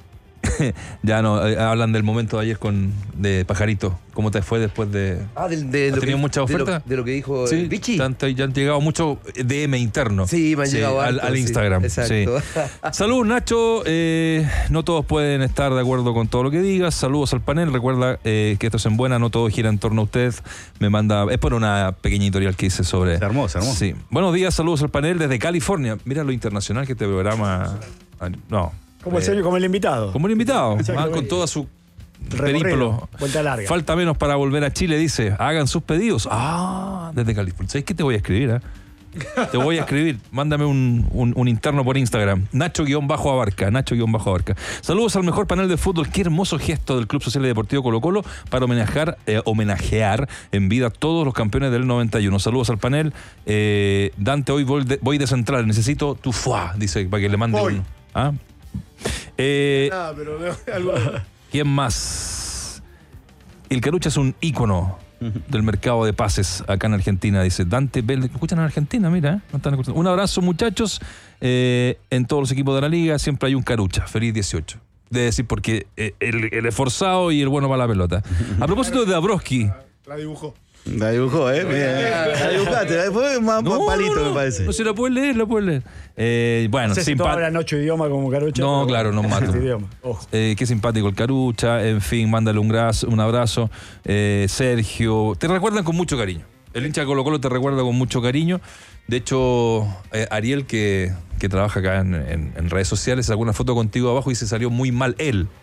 [SPEAKER 1] ya no, eh, hablan del momento de ayer con de Pajarito. ¿Cómo te fue después de...?
[SPEAKER 5] Ah, del- de,
[SPEAKER 1] ¿Has
[SPEAKER 5] lo
[SPEAKER 1] tenido
[SPEAKER 5] que,
[SPEAKER 1] mucha
[SPEAKER 5] de lo-
[SPEAKER 1] oferta?
[SPEAKER 5] De lo, que dijo
[SPEAKER 1] Sí,
[SPEAKER 5] el Vichy.
[SPEAKER 1] tanto- ya han llegado muchos D M internos.
[SPEAKER 5] Sí, me han llegado
[SPEAKER 1] al,
[SPEAKER 5] hartos,
[SPEAKER 1] al
[SPEAKER 5] sí,
[SPEAKER 1] Instagram.
[SPEAKER 5] exacto.
[SPEAKER 1] sí. Saludos, Nacho. Eh, no todos pueden estar de acuerdo con todo lo que digas. Saludos al panel. Recuerda eh, que esto es en buena, no todo gira en torno a usted. Me manda... Es por una pequeña editorial que hice sobre...
[SPEAKER 4] Es hermoso, hermoso.
[SPEAKER 1] Sí. Buenos días, saludos al panel desde California. Mira lo internacional que este programa... No.
[SPEAKER 3] Como el,
[SPEAKER 1] Eh,
[SPEAKER 3] señor, como el invitado.
[SPEAKER 1] como un invitado,
[SPEAKER 3] Exactamente.
[SPEAKER 1] ah, con toda su
[SPEAKER 3] Recorrido,
[SPEAKER 1] periplo.
[SPEAKER 3] vuelta larga.
[SPEAKER 1] Falta menos para volver a Chile, dice. Hagan sus pedidos. Ah, desde California. ¿Sabes qué te voy a escribir? eh? Te voy a escribir. Mándame un, un- un interno por Instagram. Nacho-Abarca. Nacho-Abarca. Saludos al mejor panel de fútbol. Qué hermoso gesto del Club Social y Deportivo Colo Colo para homenajear, eh, homenajear en vida a todos los campeones del noventa y uno. Saludos al panel. Eh, Dante, hoy voy de, voy de central. Necesito tu fuá, dice, para que le mande
[SPEAKER 2] Voy.
[SPEAKER 1] uno. ¿Ah? Eh,
[SPEAKER 2] Nada, pero de- algo.
[SPEAKER 1] ¿Quién más? El Carucha es un ícono del mercado de pases acá en Argentina, dice Dante Vélez. ¿Escuchan en Argentina? Mira, ¿eh? No están escuchando. Un abrazo, muchachos. Eh, en todos los equipos de la liga siempre hay un Carucha. Feliz dieciocho. De decir, porque eh, el, el esforzado y el bueno para la pelota. A propósito de Dabrowski.
[SPEAKER 2] La dibujó.
[SPEAKER 4] La dibujó, ¿eh? Bien. La dibujaste. Fue más más palito,
[SPEAKER 1] no,
[SPEAKER 4] me parece.
[SPEAKER 1] No, si la puedes leer, la puedes leer. Eh, bueno,
[SPEAKER 3] No sé si
[SPEAKER 1] simpa-
[SPEAKER 3] todos hablan ocho idiomas como Carucha.
[SPEAKER 1] No,
[SPEAKER 3] pero
[SPEAKER 1] claro,
[SPEAKER 3] bueno,
[SPEAKER 1] nos mato.
[SPEAKER 3] siete idiomas. Ojo.
[SPEAKER 1] Eh, qué simpático el Carucha, en fin, mándale un, gras- un abrazo. Eh, Sergio, te recuerdan con mucho cariño. El hincha de Colo Colo te recuerda con mucho cariño. De hecho, eh, Ariel, que, que trabaja acá en, en- en redes sociales, sacó una foto contigo abajo y se salió muy mal él.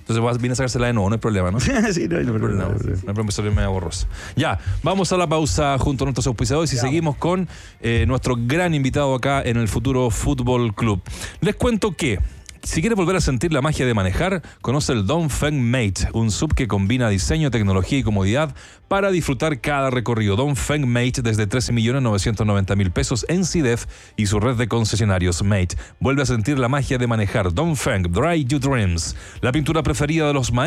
[SPEAKER 1] Entonces vas, viene a sacársela de nuevo, no hay problema, ¿no?
[SPEAKER 4] sí, no hay
[SPEAKER 1] No hay problema,
[SPEAKER 4] problema.
[SPEAKER 1] no hay problema, soy medio borroso. Ya, vamos a la pausa junto a nuestros auspiciadores y seguimos con eh, nuestro gran invitado acá en el Futuro Fútbol Club. Les cuento que si quieres volver a sentir la magia de manejar, conoce el Dongfeng Mate, un sub que combina diseño, tecnología y comodidad para disfrutar cada recorrido. Dongfeng Mate desde trece millones novecientos noventa mil pesos en C I D E F y su red de concesionarios. Mate, vuelve a sentir la magia de manejar. Dongfeng, Drive Your Dreams. La pintura preferida de los maestros